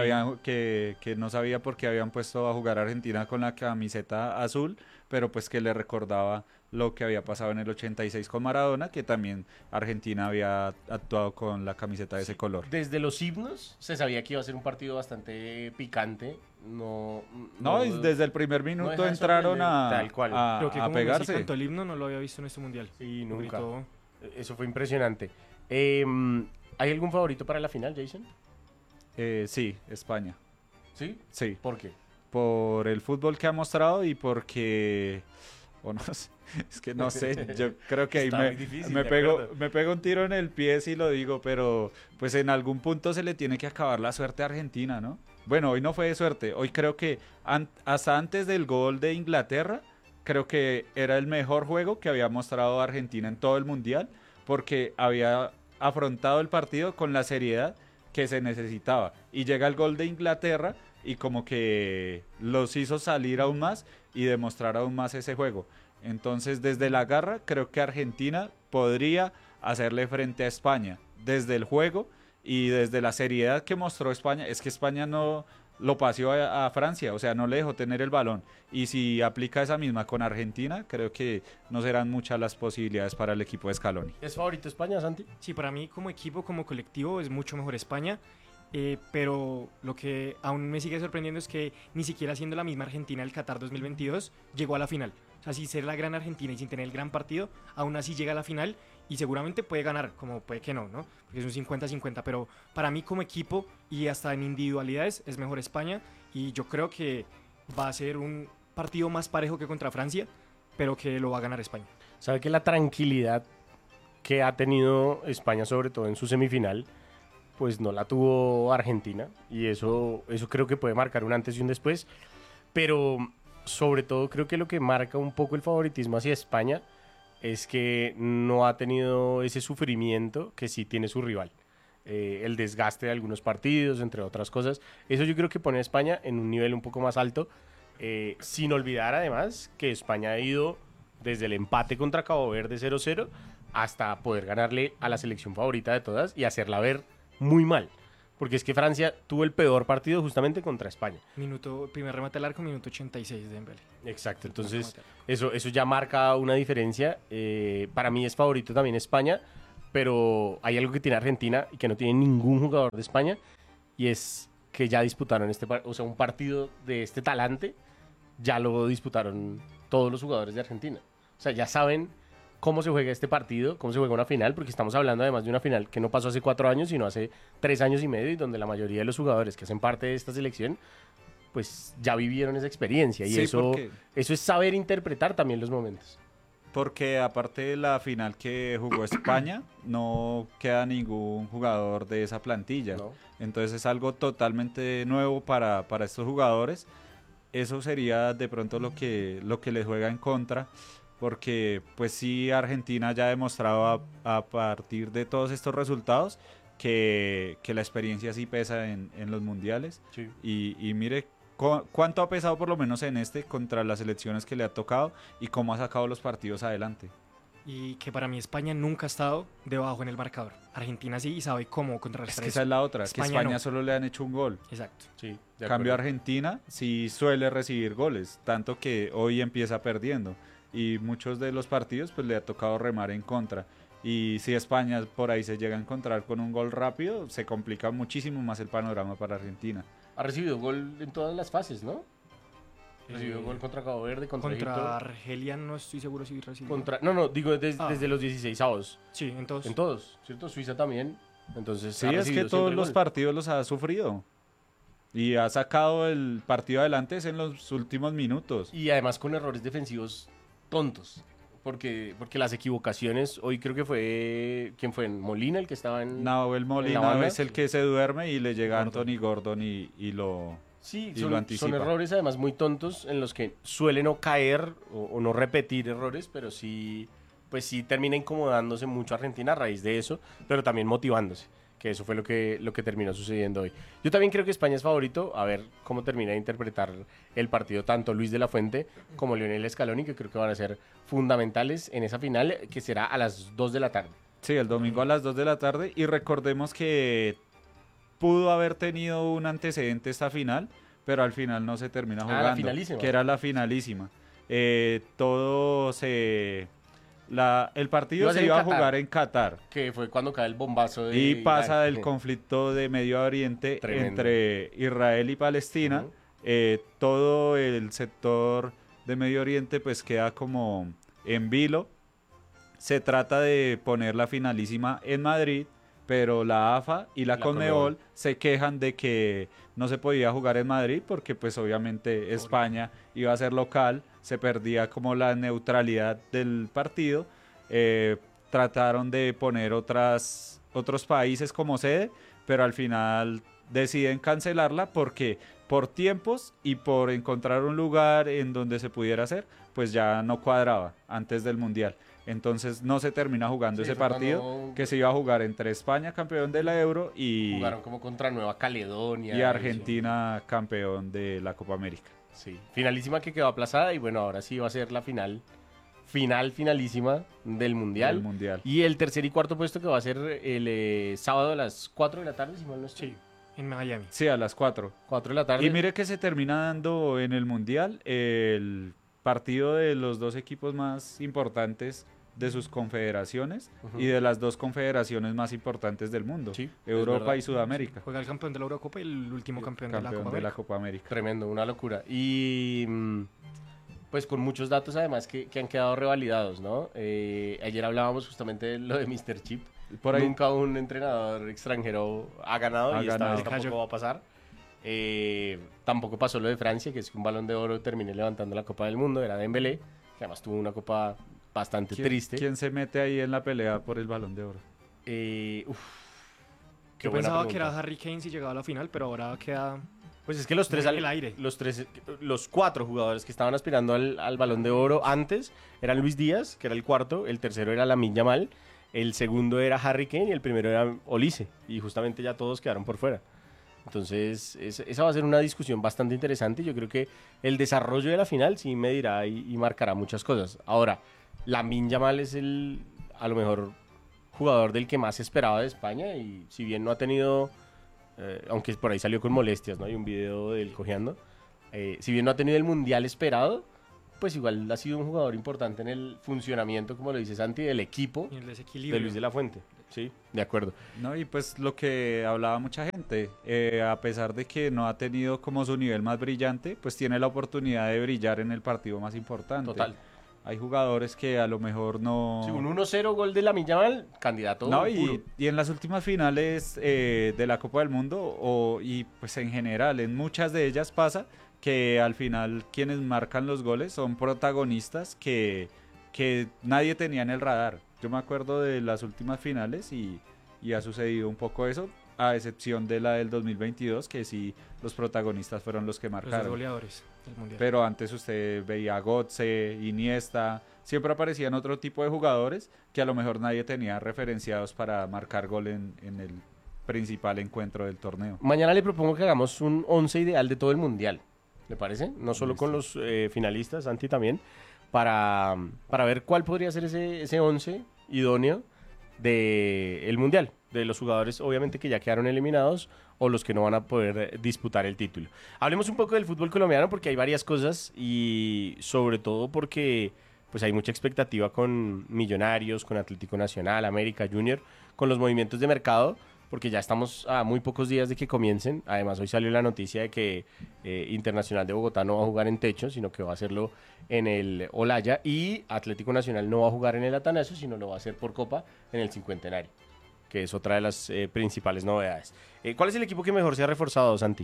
Speaker 7: Que no sabía por qué habían puesto a jugar a Argentina con la camiseta azul, pero pues que le recordaba lo que había pasado en el 86 con Maradona, que también Argentina había actuado con la camiseta de ese color.
Speaker 6: Desde los himnos se sabía que iba a ser un partido bastante picante. No,
Speaker 7: desde el primer minuto
Speaker 6: deja de
Speaker 7: entraron
Speaker 6: sorprender, tal cual.
Speaker 8: Creo que
Speaker 7: a
Speaker 8: como Messi
Speaker 7: pegarse.
Speaker 8: cantó el himno no lo había visto en este mundial.
Speaker 6: Sí, nunca.
Speaker 8: Gritó.
Speaker 6: Eso fue impresionante. ¿Hay algún favorito para la final, Jason?
Speaker 7: Sí, España.
Speaker 6: ¿Sí?
Speaker 7: Sí,
Speaker 6: ¿Por qué?
Speaker 7: por el fútbol que ha mostrado y porque... o no sé, es que no sé, yo creo que ahí
Speaker 6: Está muy difícil,
Speaker 7: me
Speaker 6: de acuerdo.
Speaker 7: pego un tiro en el pie si lo digo, pero pues en algún punto se le tiene que acabar la suerte a Argentina, ¿no? Bueno, hoy no fue de suerte, hoy creo que hasta antes del gol de Inglaterra, creo que era el mejor juego que había mostrado Argentina en todo el Mundial, porque había afrontado el partido con la seriedad que se necesitaba. Y llega el gol de Inglaterra y como que los hizo salir aún más y demostrar aún más ese juego. Entonces, desde la garra, creo que Argentina podría hacerle frente a España. Desde el juego y desde la seriedad que mostró España, es que España no lo paseó a Francia, o sea, no le dejó tener el balón. Y si aplica esa misma con Argentina, creo que no serán muchas las posibilidades para el equipo de Scaloni.
Speaker 6: ¿Es favorito España, Santi?
Speaker 8: Sí, para mí como equipo, como colectivo, es mucho mejor España. Pero lo que aún me sigue sorprendiendo es que ni siquiera siendo la misma Argentina del Qatar 2022 llegó a la final. O sea, sin ser la gran Argentina y sin tener el gran partido, aún así llega a la final y seguramente puede ganar, como puede que no, ¿no? Porque es un 50-50, pero para mí como equipo y hasta en individualidades es mejor España, y yo creo que va a ser un partido más parejo que contra Francia, pero que lo va a ganar España.
Speaker 6: ¿Sabe que la tranquilidad que ha tenido España, sobre todo en su semifinal, pues no la tuvo Argentina? Y eso creo que puede marcar un antes y un después. Pero sobre todo creo que lo que marca un poco el favoritismo hacia España es que no ha tenido ese sufrimiento que sí tiene su rival. El desgaste de algunos partidos, entre otras cosas. Eso yo creo que pone a España en un nivel un poco más alto, sin olvidar además que España ha ido desde el empate contra Cabo Verde 0-0 hasta poder ganarle a la selección favorita de todas y hacerla ver muy mal. Porque es que Francia tuvo el peor partido justamente contra España.
Speaker 8: Primer remate al arco, minuto 86 de Dembélé.
Speaker 6: Exacto, entonces eso ya marca una diferencia. Para mí es favorito también España, pero hay algo que tiene Argentina y que no tiene ningún jugador de España, y es que ya disputaron un partido de este talante, ya lo disputaron todos los jugadores de Argentina. O sea, ya saben cómo se juega este partido, cómo se juega una final, porque estamos hablando además de una final que no pasó hace 4 años, sino hace 3 años y medio, y donde la mayoría de los jugadores que hacen parte de esta selección, pues ya vivieron esa experiencia, y
Speaker 7: Sí,
Speaker 6: eso es saber interpretar también los momentos.
Speaker 7: Porque aparte de la final que jugó España, no queda ningún jugador de esa plantilla.
Speaker 6: ¿No?
Speaker 7: Entonces es algo totalmente nuevo para estos jugadores. Eso sería de pronto lo que les juega en contra. Porque pues sí, Argentina ya ha demostrado a partir de todos estos resultados que la experiencia sí pesa en los mundiales.
Speaker 6: Sí.
Speaker 7: Y mire cuánto ha pesado por lo menos en contra las selecciones que le ha tocado y cómo ha sacado los partidos adelante.
Speaker 8: Y que para mí España nunca ha estado debajo en el marcador. Argentina sí, y sabe cómo contrarrestar
Speaker 7: Es que
Speaker 8: eso.
Speaker 7: esa es la otra, es que España
Speaker 8: no.
Speaker 7: solo le han hecho un gol.
Speaker 8: Exacto.
Speaker 6: Sí, de
Speaker 7: Cambio
Speaker 6: acuerdo.
Speaker 7: Argentina sí suele recibir goles, tanto que hoy empieza perdiendo. Y muchos de los partidos pues le ha tocado remar en contra. Y si España por ahí se llega a encontrar con un gol rápido, se complica muchísimo más el panorama para Argentina.
Speaker 6: Ha recibido gol en todas las fases, ¿no? Recibió gol contra Cabo Verde, contra Egipto.
Speaker 8: Argelia no estoy seguro si recibió.
Speaker 6: Digo desde los 16avos.
Speaker 8: Sí, entonces.
Speaker 6: En todos, ¿cierto? Suiza también. Entonces,
Speaker 7: Sí,
Speaker 6: ha
Speaker 7: es
Speaker 6: recibido
Speaker 7: que
Speaker 6: siempre
Speaker 7: todos
Speaker 6: el
Speaker 7: los
Speaker 6: gol.
Speaker 7: partidos los ha sufrido. Y ha sacado el partido adelante en los últimos minutos.
Speaker 6: Y además con errores defensivos tontos. Porque las equivocaciones, hoy creo que fue, ¿quién fue? ¿Molina el que estaba en...?
Speaker 7: Nahuel
Speaker 6: ¿En la
Speaker 7: Molina
Speaker 6: banda?
Speaker 7: es el que se duerme y le llega
Speaker 8: Gordon.
Speaker 7: Anthony Gordon y lo...
Speaker 6: Sí,
Speaker 7: y lo
Speaker 6: son
Speaker 7: anticipa.
Speaker 6: errores además muy tontos en los que suelen no caer o no repetir errores, pero sí, pues sí termina incomodándose mucho Argentina a raíz de eso, pero también motivándose, que eso fue lo que terminó sucediendo hoy. Yo también creo que España es favorito, a ver cómo termina de interpretar el partido tanto Luis de la Fuente como Lionel Scaloni, que creo que van a ser fundamentales en esa final, que será a las 2 de la tarde.
Speaker 7: Sí, el domingo a las 2 de la tarde. Y recordemos que pudo haber tenido un antecedente esta final, pero al final no se termina jugando.
Speaker 6: La finalísima.
Speaker 7: Que era la finalísima. El partido
Speaker 6: Iba a
Speaker 7: se
Speaker 6: ser
Speaker 7: iba
Speaker 6: en
Speaker 7: a jugar en Qatar.
Speaker 6: Que fue cuando cae el bombazo
Speaker 7: Y pasa el
Speaker 6: conflicto
Speaker 7: conflicto de Medio Oriente
Speaker 6: Tremendo.
Speaker 7: entre Israel y Palestina.
Speaker 6: Ujú.
Speaker 7: Todo el sector de Medio Oriente pues queda como en vilo. Se trata de poner la finalísima en Madrid, pero la AFA y la Conmebol se quejan de que no se podía jugar en Madrid porque pues obviamente España iba a ser local, se perdía como la neutralidad del partido. Trataron de poner otros países como sede, pero al final deciden cancelarla porque por tiempos y por encontrar un lugar en donde se pudiera hacer, pues ya no cuadraba antes del Mundial. Entonces no se termina jugando
Speaker 6: Sí,
Speaker 7: ese
Speaker 6: fue
Speaker 7: partido
Speaker 6: cuando
Speaker 7: que se iba a jugar entre España, campeón de la Euro, y
Speaker 6: jugaron como contra Nueva Caledonia.
Speaker 7: y Argentina, campeón de la Copa América.
Speaker 6: Sí, finalísima que quedó aplazada y bueno, ahora sí va a ser la finalísima del Mundial.
Speaker 7: Del Mundial.
Speaker 6: Y el tercer y cuarto puesto que va a ser el sábado a las 4 de la tarde, si mal no estoy.
Speaker 8: Sí, en Miami.
Speaker 7: Sí, a las 4.
Speaker 6: 4 de la tarde.
Speaker 7: Y mire que se termina dando en el Mundial el partido de los dos equipos más importantes de sus confederaciones y de las dos confederaciones más importantes del mundo,
Speaker 6: Sí, es
Speaker 7: Europa
Speaker 6: verdad.
Speaker 7: y Sudamérica.
Speaker 8: Juega el campeón de la Eurocopa y el último campeón de la
Speaker 7: Campeón
Speaker 8: Copa
Speaker 7: de la
Speaker 8: América.
Speaker 7: Copa América.
Speaker 6: Tremendo, una locura. Y pues con muchos datos además que han quedado revalidados, ¿no? Ayer hablábamos justamente de lo de Mr. Chip.
Speaker 7: Por ahí
Speaker 6: Nunca un entrenador extranjero ha ganado
Speaker 7: Ha
Speaker 6: y esta
Speaker 7: ganado.
Speaker 6: vez tampoco va a pasar. Tampoco pasó lo de Francia, que es que un Balón de Oro terminé levantando la Copa del Mundo, era Dembélé, que además tuvo una copa bastante triste.
Speaker 7: ¿Quién se mete ahí en la pelea por el Balón de Oro?
Speaker 6: Qué
Speaker 8: Yo
Speaker 6: buena
Speaker 8: pensaba que
Speaker 6: pregunta.
Speaker 8: era Harry Kane si llegaba a la final, pero ahora queda
Speaker 6: Pues es que los tres
Speaker 8: muy en el aire.
Speaker 6: los 4 jugadores que estaban aspirando al Balón de Oro antes eran Luis Díaz, que era el cuarto, el tercero era Lamine Yamal, el segundo era Harry Kane y el primero era Olise, y justamente ya todos quedaron por fuera. Entonces, esa va a ser una discusión bastante interesante. Yo creo que el desarrollo de la final sí medirá y marcará muchas cosas. Ahora, Lamine Yamal es a lo mejor, jugador del que más se esperaba de España y si bien no ha tenido, aunque por ahí salió con molestias, ¿no? Hay un video de él cojeando. Si bien no ha tenido el mundial esperado, pues igual ha sido un jugador importante en el funcionamiento, como lo dice Santi, del equipo
Speaker 8: Y el desequilibrio.
Speaker 6: de Luis de la Fuente. Sí, de acuerdo.
Speaker 7: No, y pues lo que hablaba mucha gente, a pesar de que no ha tenido como su nivel más brillante, pues tiene la oportunidad de brillar en el partido más importante.
Speaker 6: Total.
Speaker 7: Hay jugadores que a lo mejor no...
Speaker 6: Sí, un 1-0 gol de Lamine Yamal, candidato
Speaker 7: No,
Speaker 6: puro.
Speaker 7: y en las últimas finales de la Copa del Mundo, y pues en general, en muchas de ellas pasa que al final quienes marcan los goles son protagonistas que nadie tenía en el radar. Yo me acuerdo de las últimas finales y ha sucedido un poco eso, a excepción de la del 2022, que sí, los protagonistas fueron los que
Speaker 8: Los dos
Speaker 7: marcaron.
Speaker 8: goleadores del Mundial.
Speaker 7: Pero antes usted veía a Götze, Iniesta, siempre aparecían otro tipo de jugadores que a lo mejor nadie tenía referenciados para marcar gol en el principal encuentro del torneo.
Speaker 6: Mañana le propongo que hagamos un 11 ideal de todo el mundial. ¿Le parece? No solo con los finalistas, Santi también, para ver cuál podría ser ese 11 idóneo del mundial, de los jugadores obviamente que ya quedaron eliminados o los que no van a poder disputar el título. Hablemos un poco del fútbol colombiano porque hay varias cosas y sobre todo porque pues hay mucha expectativa con Millonarios, con Atlético Nacional, América, Junior, con los movimientos de mercado, porque ya estamos a muy pocos días de que comiencen. Además, hoy salió la noticia de que Internacional de Bogotá no va a jugar en techo, sino que va a hacerlo en el Olaya, y Atlético Nacional no va a jugar en el Atanasio, sino lo va a hacer por Copa en el Cincuentenario, que es otra de las principales novedades. ¿Cuál es el equipo que mejor se ha reforzado, Santi?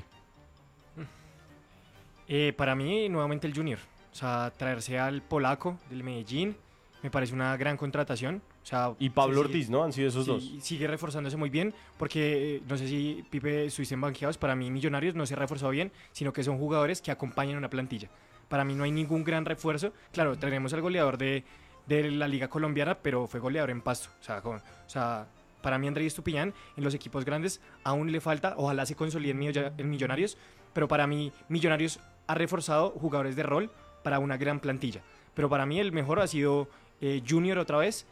Speaker 8: Para mí, nuevamente el Junior. O sea, traerse al polaco del Medellín me parece una gran contratación. O sea,
Speaker 6: Y Pablo
Speaker 8: sí,
Speaker 6: Ortiz, ¿no? Han sido esos
Speaker 8: sí,
Speaker 6: dos.
Speaker 8: sigue reforzándose muy bien porque no sé si Pipe estuviste en banqueados. Para mí, Millonarios no se ha reforzado bien, sino que son jugadores que acompañan una plantilla. Para mí no hay ningún gran refuerzo. Claro, tenemos al goleador de la Liga Colombiana, pero fue goleador en Pasto. O sea, para mí Andrés Estupiñán en los equipos grandes aún le falta, ojalá se consolide en Millonarios, pero para mí Millonarios ha reforzado jugadores de rol para una gran plantilla. Pero para mí el mejor ha sido Junior otra vez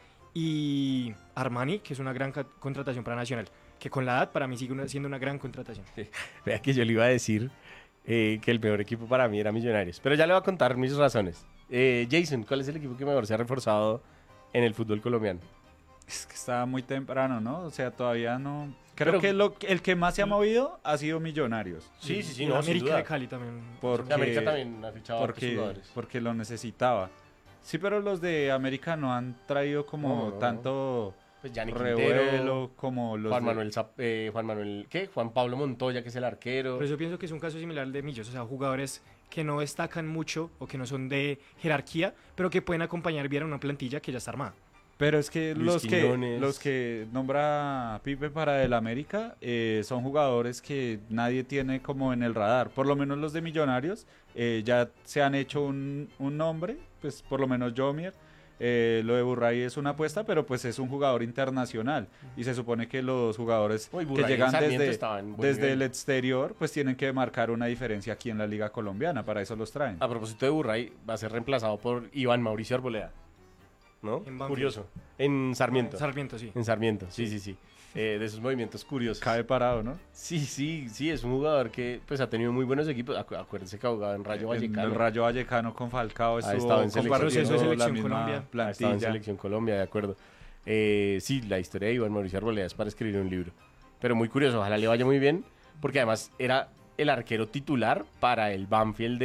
Speaker 8: y Armani, que es una gran contratación para Nacional, que con la edad para mí sigue siendo una gran contratación.
Speaker 6: Vea que yo le iba a decir que el peor equipo para mí era Millonarios, pero ya le voy a contar mis razones. Jason, ¿cuál es el equipo que mejor se ha reforzado en el fútbol colombiano?
Speaker 7: Es que está muy temprano, ¿no? O sea, todavía no...
Speaker 6: Pero-
Speaker 7: Creo que el que más se ha movido ha sido Millonarios.
Speaker 6: Sí, sí, sí,
Speaker 8: Y
Speaker 6: no,
Speaker 8: el
Speaker 6: sin
Speaker 8: América
Speaker 6: duda.
Speaker 8: de Cali también.
Speaker 7: Porque,
Speaker 6: América también ha fichado a otros
Speaker 7: porque,
Speaker 6: jugadores.
Speaker 7: porque lo necesitaba. Sí, pero los de América no han traído como
Speaker 6: No.
Speaker 7: tanto
Speaker 6: Pues Gianni
Speaker 7: revuelo
Speaker 6: Quintero,
Speaker 7: como los
Speaker 6: Juan
Speaker 7: de-
Speaker 6: Manuel, Juan Pablo Montoya, que es el arquero.
Speaker 8: Por eso pienso que es un caso similar al de Millos, o sea, jugadores que no destacan mucho o que no son de jerarquía, pero que pueden acompañar bien a una plantilla que ya está armada.
Speaker 7: Pero es que
Speaker 6: Luis Quiñones.
Speaker 7: los que nombra Pipe para el América son jugadores que nadie tiene como en el radar. Por lo menos los de Millonarios ya se han hecho un nombre, pues por lo menos Jomier. Lo de Burray es una apuesta, pero pues es un jugador internacional. Y se supone que los jugadores
Speaker 6: Uy,
Speaker 7: que
Speaker 6: Burray
Speaker 7: llegan
Speaker 6: en Sarmiento estaba en buen
Speaker 7: desde
Speaker 6: nivel.
Speaker 7: el exterior, pues tienen que marcar una diferencia aquí en la Liga Colombiana. Para eso los traen.
Speaker 6: A propósito de Burray, va a ser reemplazado por Iván Mauricio Arboleda. ¿No?
Speaker 8: En Banfield.
Speaker 6: Curioso. En Sarmiento.
Speaker 8: Sarmiento, sí.
Speaker 6: En Sarmiento, sí, sí, sí. De esos movimientos curiosos.
Speaker 7: Cae parado, ¿no?
Speaker 6: Sí, sí, sí, es un jugador que pues ha tenido muy buenos equipos. Acuérdense que ha jugado en Rayo Vallecano.
Speaker 7: El Rayo Vallecano con Falcao
Speaker 6: estado
Speaker 7: estuvo
Speaker 6: en selección.
Speaker 7: compartiendo
Speaker 8: Proceso de
Speaker 7: la
Speaker 8: selección
Speaker 7: misma
Speaker 8: Colombia.
Speaker 6: Ha estado en
Speaker 7: plantilla.
Speaker 6: Selección Colombia, de acuerdo. Sí, la historia de Iván Mauricio Arboleda es para escribir un libro. Pero muy curioso, ojalá le vaya muy bien, porque además era el arquero titular para el Banfield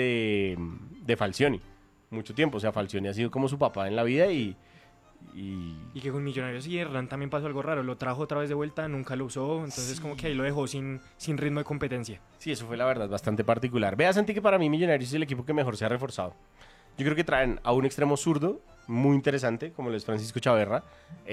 Speaker 6: de Falcioni. Mucho tiempo, o sea, Falcioni ha sido como su papá en la vida y
Speaker 8: Y que con Millonarios y Hernán también pasó algo raro. Lo trajo otra vez de vuelta, nunca lo usó. Entonces, como que ahí lo dejó sin ritmo de competencia.
Speaker 6: sí, eso fue la verdad bastante particular. Vea, Santi, que para mí Millonarios es el equipo que mejor se ha reforzado. Yo creo que traen a un extremo zurdo, muy interesante, como lo es Francisco Chaverra,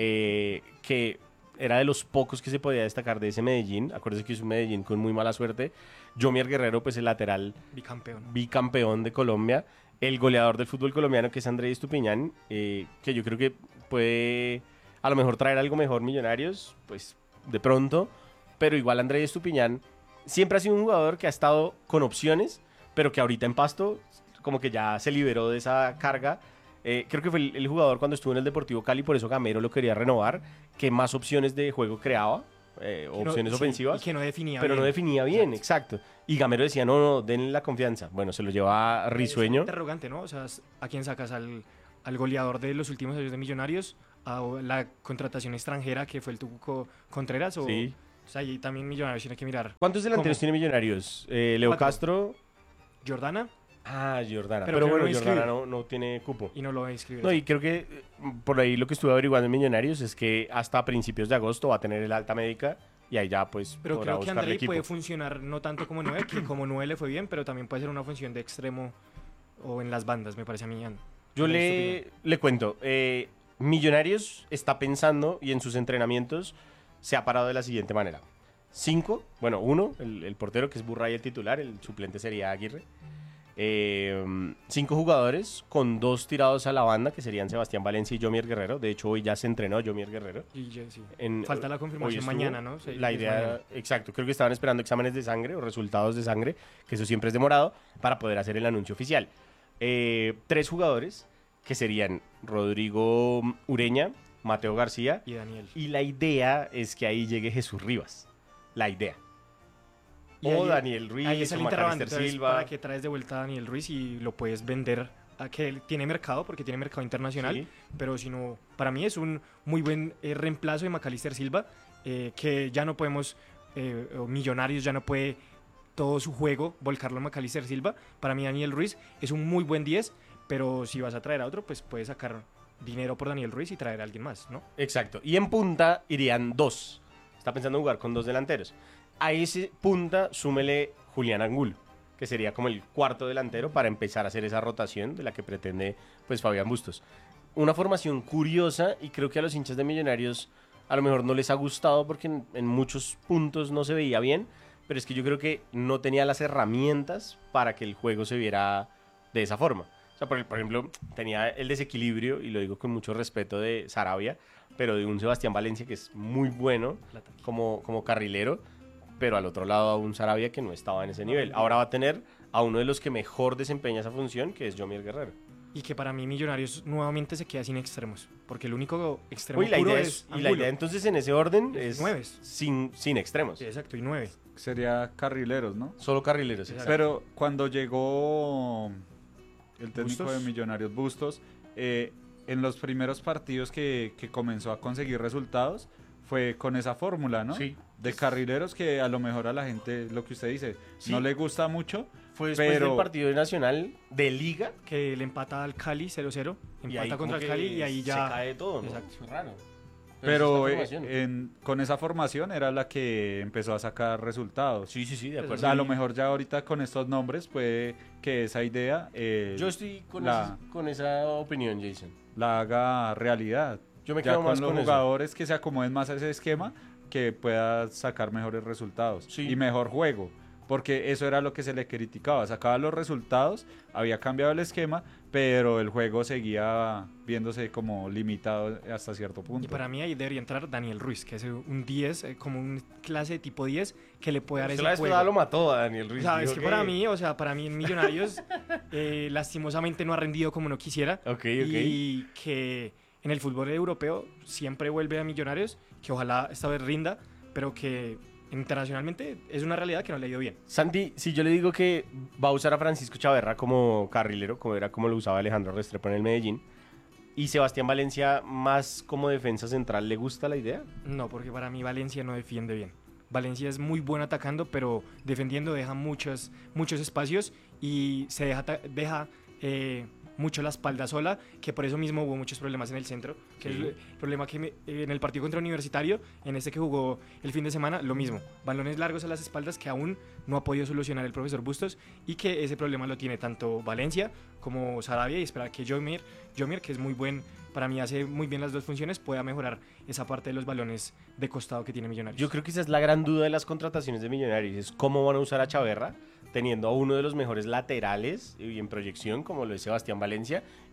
Speaker 6: que era de los pocos que se podía destacar de ese Medellín. Acuérdense que es un Medellín con muy mala suerte. Jomier Guerrero, pues el lateral
Speaker 8: Bicampeón.
Speaker 6: bicampeón de Colombia. El goleador del fútbol colombiano, que es Andrés Estupiñán, que yo creo que puede a lo mejor traer algo mejor Millonarios, pues de pronto. Pero igual Andrés Estupiñán siempre ha sido un jugador que ha estado con opciones, pero que ahorita en Pasto como que ya se liberó de esa carga. Creo que fue el jugador cuando estuvo en el Deportivo Cali, por eso Gamero lo quería renovar, que más opciones de juego creaba, opciones ofensivas.
Speaker 8: Y que no definía
Speaker 6: pero
Speaker 8: bien.
Speaker 6: no definía bien, exacto. Y Gamero decía, no, denle la confianza. Bueno, se lo lleva Risueño.
Speaker 8: Es interrogante, ¿no? O sea, ¿a quién sacas? ¿Al goleador de los últimos años de Millonarios? ¿A la contratación extranjera que fue el Tuco Contreras?
Speaker 6: Sí.
Speaker 8: O sea, ahí también Millonarios tiene que mirar.
Speaker 6: ¿Cuántos delanteros
Speaker 8: ¿Cómo?
Speaker 6: tiene Millonarios? Leo
Speaker 8: 4.
Speaker 6: Castro.
Speaker 8: Jordana,
Speaker 6: Jordana.
Speaker 8: Pero
Speaker 6: Pero
Speaker 8: que
Speaker 6: bueno,
Speaker 8: no inscribe.
Speaker 6: Jordana no tiene cupo.
Speaker 8: y no lo va a inscribir.
Speaker 6: No, y creo que por ahí lo que estuve averiguando en Millonarios es que hasta principios de agosto va a tener el alta médica y ahí ya pues
Speaker 8: Pero
Speaker 6: podrá
Speaker 8: creo que
Speaker 6: buscarle
Speaker 8: Andrei
Speaker 6: equipo.
Speaker 8: puede funcionar no tanto como 9, que como 9 le fue bien, pero también puede ser una función de extremo o en las bandas, me parece a mí.
Speaker 6: Yo le cuento, Millonarios está pensando y en sus entrenamientos se ha parado de la siguiente manera. 5, bueno, 1, el portero que es Burray el titular, el suplente sería Aguirre. 5 jugadores con 2 tirados a la banda que serían Sebastián Valencia y Jomier Guerrero. De hecho hoy ya se entrenó Jomier Guerrero.
Speaker 8: Y sí.
Speaker 6: En-
Speaker 8: Falta la
Speaker 6: hoy
Speaker 8: confirmación
Speaker 6: estuvo.
Speaker 8: mañana, ¿no? Sí,
Speaker 6: La
Speaker 8: es
Speaker 6: idea,
Speaker 8: mañana.
Speaker 6: exacto, creo que estaban esperando exámenes de sangre o resultados de sangre, que eso siempre es demorado, para poder hacer el anuncio oficial. 3 jugadores que serían Rodrigo Ureña, Mateo García,
Speaker 8: Y Daniel.
Speaker 6: y la idea es que ahí llegue Jesús Rivas. La idea.
Speaker 8: Y
Speaker 6: O
Speaker 8: ahí-
Speaker 6: Daniel Ruiz,
Speaker 8: Ahí es el
Speaker 6: o
Speaker 8: interrogante.
Speaker 6: Macalister
Speaker 8: Entonces,
Speaker 6: Silva.
Speaker 8: ¿para qué traes de vuelta a Daniel Ruiz y lo puedes vender? A que él tiene mercado, porque tiene mercado internacional,
Speaker 6: Sí.
Speaker 8: pero si no, para mí es un muy buen reemplazo de Macalister Silva, que ya no podemos, o Millonarios ya no puede todo su juego volcarlo a Macalister Silva. Para mí Daniel Ruiz es un muy buen 10, pero si vas a traer a otro, pues puedes sacar dinero por Daniel Ruiz y traer a alguien más, ¿no?
Speaker 6: Exacto. Y en punta irían 2. Está pensando en jugar con 2 delanteros. A ese punta súmele Julián Angulo, que sería como el cuarto delantero para empezar a hacer esa rotación de la que pretende pues Fabián Bustos. Una formación curiosa y creo que a los hinchas de Millonarios a lo mejor no les ha gustado porque en muchos puntos no se veía bien, pero es que yo creo que no tenía las herramientas para que el juego se viera de esa forma. O sea, por ejemplo, tenía el desequilibrio, y lo digo con mucho respeto, de Sarabia, pero de un Sebastián Valencia que es muy bueno como carrilero, pero al otro lado a un Sarabia que no estaba en ese nivel. Ahora va a tener a uno de los que mejor desempeña esa función, que es Jomier Guerrero.
Speaker 8: Y que para mí Millonarios nuevamente se queda sin extremos, porque el único extremo
Speaker 6: Uy, la
Speaker 8: puro
Speaker 6: idea
Speaker 8: es
Speaker 6: y la
Speaker 8: Angulo.
Speaker 6: idea entonces en ese orden es
Speaker 8: Nueves.
Speaker 6: sin extremos.
Speaker 8: Sí, exacto, y 9.
Speaker 7: Sería carrileros, ¿no?
Speaker 6: Solo carrileros.
Speaker 8: Exacto.
Speaker 7: Pero cuando llegó el técnico
Speaker 8: Bustos.
Speaker 7: de Millonarios Bustos, en los primeros partidos que comenzó a conseguir resultados, fue con esa fórmula, ¿no?
Speaker 6: Sí.
Speaker 7: De carrileros que a lo mejor a la gente, lo que usted dice,
Speaker 6: Sí.
Speaker 7: no le gusta mucho,
Speaker 6: Fue después
Speaker 7: pero
Speaker 6: del partido nacional de Liga.
Speaker 8: Que le empata al Cali 0-0,
Speaker 6: Y ahí
Speaker 8: empata contra
Speaker 6: como
Speaker 8: el Cali
Speaker 6: que
Speaker 8: y ahí ya...
Speaker 6: se cae todo, ¿no?
Speaker 8: Exacto.
Speaker 6: Es raro.
Speaker 7: pero
Speaker 6: esa es la formación.
Speaker 7: con esa formación era la que empezó a sacar resultados.
Speaker 6: Sí, de
Speaker 7: O
Speaker 6: acuerdo.
Speaker 7: sea, a lo mejor ya ahorita con estos nombres puede que esa idea
Speaker 6: Yo estoy con
Speaker 7: la-
Speaker 6: esa opinión, Jason.
Speaker 7: la haga realidad.
Speaker 6: Yo me
Speaker 7: Ya
Speaker 6: quedo
Speaker 7: con
Speaker 6: más
Speaker 7: los
Speaker 6: con eso.
Speaker 7: jugadores que se acomoden más a ese esquema, que pueda sacar mejores resultados
Speaker 6: Sí.
Speaker 7: y mejor juego. Porque eso era lo que se le criticaba. Sacaba los resultados, había cambiado el esquema, pero el juego seguía viéndose como limitado hasta cierto punto.
Speaker 8: Y para mí ahí debería entrar Daniel Ruiz, que es un 10, como un clase de tipo 10, que le puede dar
Speaker 6: Usted
Speaker 8: ese
Speaker 6: la vez
Speaker 8: juego.
Speaker 6: pasada lo mató a Daniel
Speaker 8: O
Speaker 6: Ruiz.
Speaker 8: sea, es
Speaker 6: dijo
Speaker 8: que para mí, o sea, para mí en Millonarios, lastimosamente no ha rendido como no quisiera.
Speaker 6: Ok.
Speaker 8: Y que en el fútbol europeo siempre vuelve a Millonarios, que ojalá esta vez rinda, pero que internacionalmente es una realidad que no le ha ido bien.
Speaker 6: Santi, si yo le digo que va a usar a Francisco Chaverra como carrilero, como era como lo usaba Alejandro Restrepo en el Medellín, y Sebastián Valencia más como defensa central, ¿le gusta la idea?
Speaker 8: No, porque para mí Valencia no defiende bien. Valencia es muy bueno atacando, pero defendiendo deja muchos espacios y se deja mucho la espalda sola, que por eso mismo hubo muchos problemas en el centro, que
Speaker 6: Sí.
Speaker 8: es el problema que en el partido contra Universitario, en este que jugó el fin de semana, lo mismo, balones largos a las espaldas que aún no ha podido solucionar el profesor Bustos, y que ese problema lo tiene tanto Valencia como Sarabia, y esperar que Jomier, que es muy buen, para mí hace muy bien las dos funciones, pueda mejorar esa parte de los balones de costado que tiene Millonarios.
Speaker 6: Yo creo que esa es la gran duda de las contrataciones de Millonarios, es cómo van a usar a Chaverra, teniendo a uno de los mejores laterales y en proyección, como lo es Sebastián Valencia,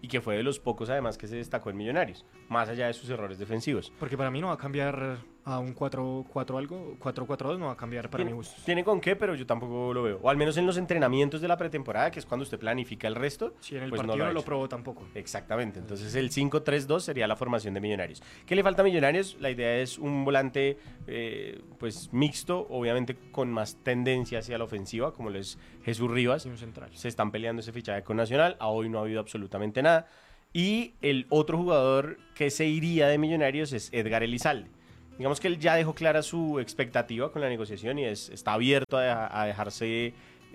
Speaker 6: y que fue de los pocos además que se destacó en Millonarios, más allá de sus errores defensivos.
Speaker 8: Porque para mí no va a cambiar a un 4-4 algo, 4-4-2 no va a cambiar para mi gusto.
Speaker 6: Tiene con qué, pero yo tampoco lo veo. O al menos en los entrenamientos de la pretemporada, que es cuando usted planifica el resto.
Speaker 8: Si en el
Speaker 6: pues
Speaker 8: partido
Speaker 6: ha
Speaker 8: no lo
Speaker 6: hecho.
Speaker 8: probó tampoco.
Speaker 6: Exactamente, entonces el 5-3-2 sería la formación de Millonarios. ¿Qué le falta a Millonarios? La idea es un volante pues mixto, obviamente con más tendencia hacia la ofensiva, como lo es Jesús Rivas.
Speaker 8: Y un central.
Speaker 6: Se están peleando ese fichaje con Nacional, a hoy no ha habido absolutamente nada. Y el otro jugador que se iría de Millonarios es Edgar Elizalde. Digamos que él ya dejó clara su expectativa con la negociación y está abierto a dejarse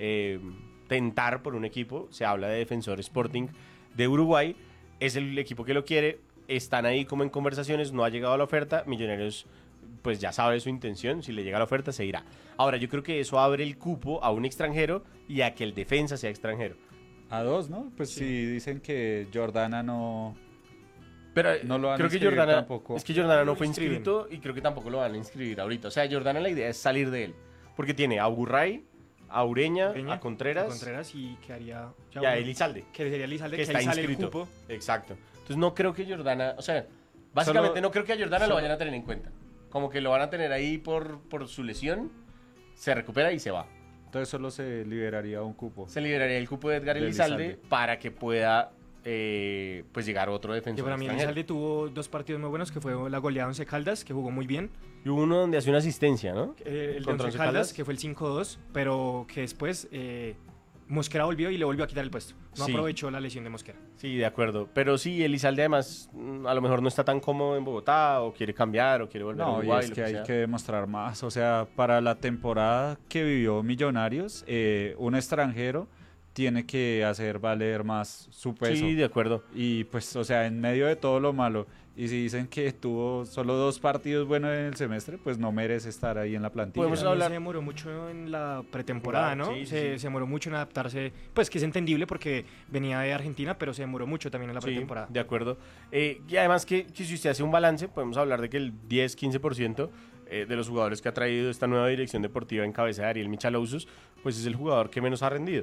Speaker 6: tentar por un equipo. Se habla de Defensor Sporting de Uruguay. Es el equipo que lo quiere. Están ahí como en conversaciones. No ha llegado a la oferta. Millonarios pues ya sabe su intención. Si le llega la oferta se irá. Ahora yo creo que eso abre el cupo a un extranjero y a que el defensa sea extranjero.
Speaker 7: A dos, ¿no? Pues sí, dicen que Jordana no...
Speaker 6: Pero
Speaker 7: No lo van a
Speaker 6: creo que
Speaker 7: inscribir
Speaker 6: Jordana
Speaker 7: tampoco.
Speaker 6: es que Jordana no
Speaker 8: lo
Speaker 6: fue
Speaker 8: inscriben.
Speaker 6: inscrito y creo que tampoco lo van a inscribir ahorita. O sea, Jordana la idea es salir de él, porque tiene a Burray, a Ureña,
Speaker 8: Peña,
Speaker 6: a Contreras,
Speaker 8: y quedaría
Speaker 6: y a Elizalde,
Speaker 8: que sería Elizalde,
Speaker 6: que
Speaker 8: que
Speaker 6: está
Speaker 8: ahí sale
Speaker 6: inscrito.
Speaker 8: el cupo.
Speaker 6: Exacto. Entonces no creo que Jordana, o sea, básicamente
Speaker 7: Solo-
Speaker 6: no creo que a Jordana lo vayan a tener en cuenta. Como que lo van a tener ahí por su lesión, se recupera y se va.
Speaker 7: Entonces solo se liberaría un cupo.
Speaker 6: Se liberaría el cupo de Edgar
Speaker 7: De
Speaker 6: Elizalde
Speaker 7: Elizalde.
Speaker 6: para que pueda pues llegar otro
Speaker 8: Que
Speaker 6: defensor
Speaker 8: para mí
Speaker 6: extranjero.
Speaker 8: Elizalde tuvo 2 partidos muy buenos, que fue la goleada Once Caldas, que jugó muy bien.
Speaker 6: Y hubo uno donde hace una asistencia, ¿no?
Speaker 8: El de
Speaker 6: Contra
Speaker 8: Once
Speaker 6: Once
Speaker 8: Caldas,
Speaker 6: Caldas.
Speaker 8: que fue el 5-2, pero que después Mosquera volvió y le volvió a quitar el puesto. No
Speaker 6: Sí.
Speaker 8: aprovechó la lesión de Mosquera.
Speaker 6: Sí, de acuerdo. Pero sí, Elizalde además a lo mejor no está tan cómodo en Bogotá o quiere cambiar o quiere volver a
Speaker 7: No, y
Speaker 6: Uruguay.
Speaker 7: es
Speaker 6: lo
Speaker 7: que hay
Speaker 6: sea.
Speaker 7: que demostrar más. O sea, para la temporada que vivió Millonarios, un extranjero tiene que hacer valer más su peso.
Speaker 6: Sí, de acuerdo.
Speaker 7: Y pues, o sea, en medio de todo lo malo, y si dicen que tuvo solo 2 partidos buenos en el semestre, pues no merece estar ahí en la plantilla.
Speaker 6: Podemos
Speaker 8: También
Speaker 6: hablar-
Speaker 8: se demoró mucho en la pretemporada, ¿no?
Speaker 6: Sí, sí,
Speaker 8: se
Speaker 6: sí.
Speaker 8: demoró mucho en adaptarse, pues que es entendible porque venía de Argentina, pero se demoró mucho también en la
Speaker 6: Sí,
Speaker 8: pretemporada.
Speaker 6: de acuerdo. Y además que si usted hace un balance, podemos hablar de que el 10-15% de los jugadores que ha traído esta nueva dirección deportiva en cabeza de Ariel Michaloussos, pues es el jugador que menos ha rendido.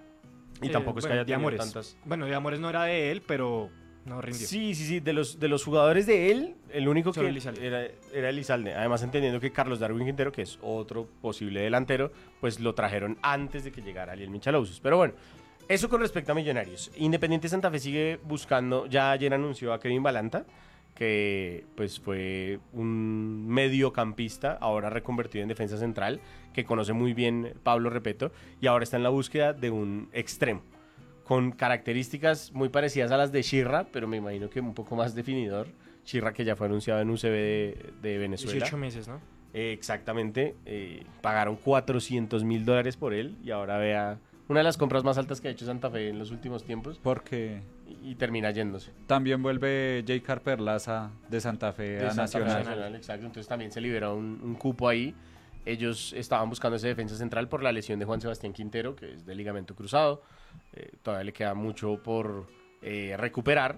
Speaker 6: Y tampoco es que
Speaker 8: Bueno,
Speaker 6: haya
Speaker 8: de
Speaker 6: tenido
Speaker 8: Amores.
Speaker 6: tantas...
Speaker 8: Bueno, de Amores no era de él, pero no rindió.
Speaker 6: Sí. De los jugadores de él, el único
Speaker 8: Solo
Speaker 6: que
Speaker 8: Elizalde.
Speaker 6: era Elizalde. Además, entendiendo que Carlos Darwin Quintero, que es otro posible delantero, pues lo trajeron antes de que llegara Ariel Michaloussos. Pero bueno, eso con respecto a Millonarios. Independiente Santa Fe sigue buscando, ya ayer anunció a Kevin Balanta, que pues fue un mediocampista, ahora reconvertido en defensa central, que conoce muy bien Pablo Repeto, y ahora está en la búsqueda de un extremo, con características muy parecidas a las de Shirra, pero me imagino que un poco más definidor. Shirra, que ya fue anunciado en UCB de Venezuela.
Speaker 8: 18 meses, ¿no?
Speaker 6: Exactamente, pagaron $400,000 por él, y ahora vea una de las compras más altas que ha hecho Santa Fe en los últimos tiempos,
Speaker 7: Porque
Speaker 6: y termina yéndose.
Speaker 7: también vuelve J. Carperlaza de Santa Fe
Speaker 6: De
Speaker 7: a
Speaker 6: Santa Fe
Speaker 7: Nacional.
Speaker 6: Nacional, exacto. Entonces también se liberó un cupo ahí. Ellos estaban buscando ese defensa central por la lesión de Juan Sebastián Quintero, que es de ligamento cruzado. Todavía le queda mucho por recuperar.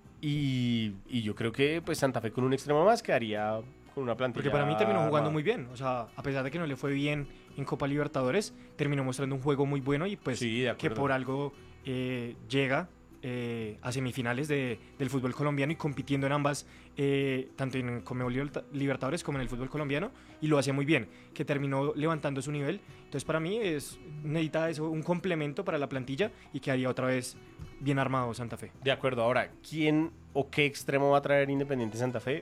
Speaker 6: Y yo creo que pues Santa Fe con un extremo más quedaría con una plantilla.
Speaker 8: Porque para mí terminó jugando
Speaker 6: armada.
Speaker 8: muy bien. O sea, a pesar de que no le fue bien en Copa Libertadores, terminó mostrando un juego muy bueno y pues
Speaker 6: Sí, de
Speaker 8: que
Speaker 6: acuerdo.
Speaker 8: por algo llega a semifinales del fútbol colombiano y compitiendo en ambas, tanto en Conmebol Libertadores como en el fútbol colombiano, y lo hacía muy bien, que terminó levantando su nivel. Entonces para mí necesita eso, un complemento para la plantilla y quedaría otra vez bien armado Santa Fe.
Speaker 6: De acuerdo. Ahora, ¿quién o qué extremo va a traer Independiente Santa Fe?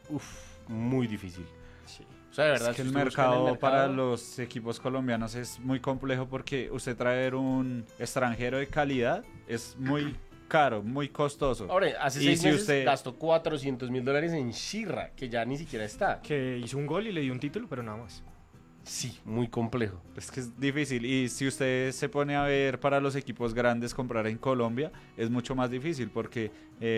Speaker 6: Muy difícil. O sea, de verdad,
Speaker 7: Es que
Speaker 6: si
Speaker 7: el
Speaker 6: usted busca en
Speaker 7: mercado para los equipos colombianos es muy complejo porque usted traer un extranjero de calidad es muy caro, muy costoso.
Speaker 6: Ahora, hace
Speaker 7: Y
Speaker 6: 6
Speaker 7: si
Speaker 6: meses
Speaker 7: usted-
Speaker 6: gastó $400,000 en Shirra, que ya ni siquiera está.
Speaker 8: Que hizo un gol y le dio un título, pero nada más.
Speaker 6: Sí, muy complejo.
Speaker 7: Es que es difícil. Y si usted se pone a ver para los equipos grandes comprar en Colombia, es mucho más difícil porque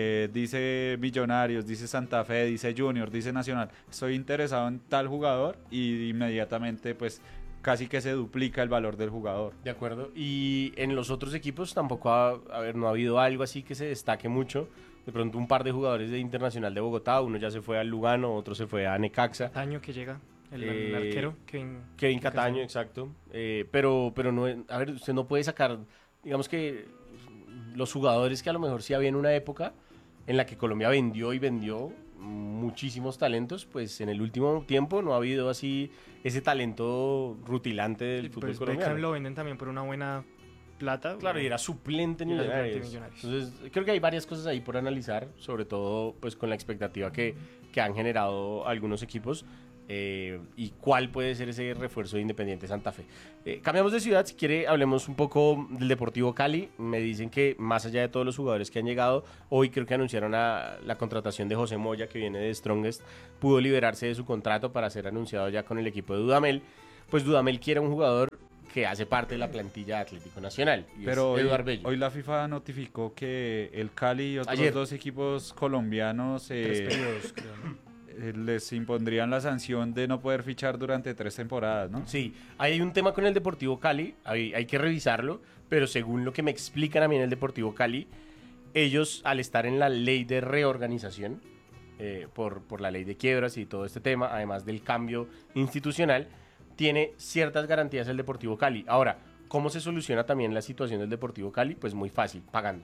Speaker 7: dice Millonarios, dice Santa Fe, dice Junior, dice Nacional, estoy interesado en tal jugador y inmediatamente pues casi que se duplica el valor del jugador.
Speaker 6: De acuerdo. Y en los otros equipos tampoco no ha habido algo así que se destaque mucho. De pronto un par de jugadores de Internacional de Bogotá, uno ya se fue al Lugano, otro se fue a Necaxa.
Speaker 8: Año que llega, el
Speaker 6: Eh,
Speaker 8: arquero,
Speaker 6: Kevin Cataño, exacto. Pero no, a ver, usted no puede sacar, digamos que los jugadores que a lo mejor sí había en una época en la que Colombia vendió y vendió muchísimos talentos, pues en el último tiempo no ha habido así ese talento rutilante del
Speaker 8: Y
Speaker 6: fútbol
Speaker 8: pues
Speaker 6: colombiano.
Speaker 8: Beckham lo venden también por una buena plata.
Speaker 6: Claro, y era suplente en
Speaker 8: Y era
Speaker 6: Millonarios.
Speaker 8: suplente en Millonarios.
Speaker 6: Entonces, creo que hay varias cosas ahí por analizar, sobre todo pues con la expectativa que han generado algunos equipos y cuál puede ser ese refuerzo de Independiente Santa Fe. Cambiamos de ciudad, si quiere hablemos un poco del Deportivo Cali. Me dicen que más allá de todos los jugadores que han llegado, hoy creo que anunciaron la contratación de José Moya, que viene de Strongest, pudo liberarse de su contrato para ser anunciado ya con el equipo de Dudamel. Pues Dudamel quiere un jugador que hace parte de la plantilla de Atlético Nacional. Y
Speaker 7: Pero
Speaker 6: es Eduard Bello.
Speaker 7: hoy la FIFA notificó que el Cali y otros
Speaker 6: Ayer.
Speaker 7: 2 equipos colombianos
Speaker 8: 3 periodos, creo, ¿no?
Speaker 7: les impondrían la sanción de no poder fichar durante 3 temporadas, ¿no?
Speaker 6: Sí, hay un tema con el Deportivo Cali, hay que revisarlo, pero según lo que me explican a mí en el Deportivo Cali, ellos al estar en la ley de reorganización, por la ley de quiebras y todo este tema, además del cambio institucional, tiene ciertas garantías el Deportivo Cali. Ahora, ¿cómo se soluciona también la situación del Deportivo Cali? Pues muy fácil, pagando.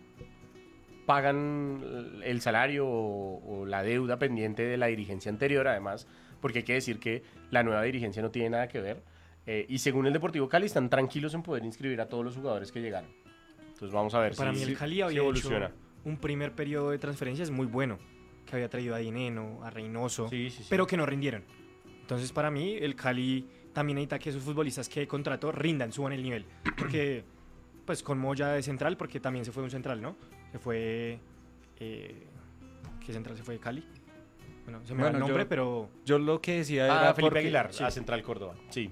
Speaker 6: Pagan el salario o la deuda pendiente de la dirigencia anterior, además, porque hay que decir que la nueva dirigencia no tiene nada que ver. Y según el Deportivo Cali, están tranquilos en poder inscribir a todos los jugadores que llegaron. Entonces vamos a ver
Speaker 8: Para mí el Cali había
Speaker 6: evoluciona.
Speaker 8: hecho un primer periodo de transferencias muy bueno, que había traído a Dineno, a Reynoso,
Speaker 6: Sí.
Speaker 8: pero que no rindieron. Entonces para mí el Cali también necesita que sus futbolistas que contrató rindan, suban el nivel. Porque, pues con Moya de central, porque también se fue un central, ¿no? Se fue... ¿Qué central se fue de Cali? Bueno, se me va el
Speaker 7: Bueno,
Speaker 8: nombre, pero...
Speaker 7: Yo lo que decía era
Speaker 6: Felipe Aguilar,
Speaker 8: sí.
Speaker 6: a Central Córdoba. Sí.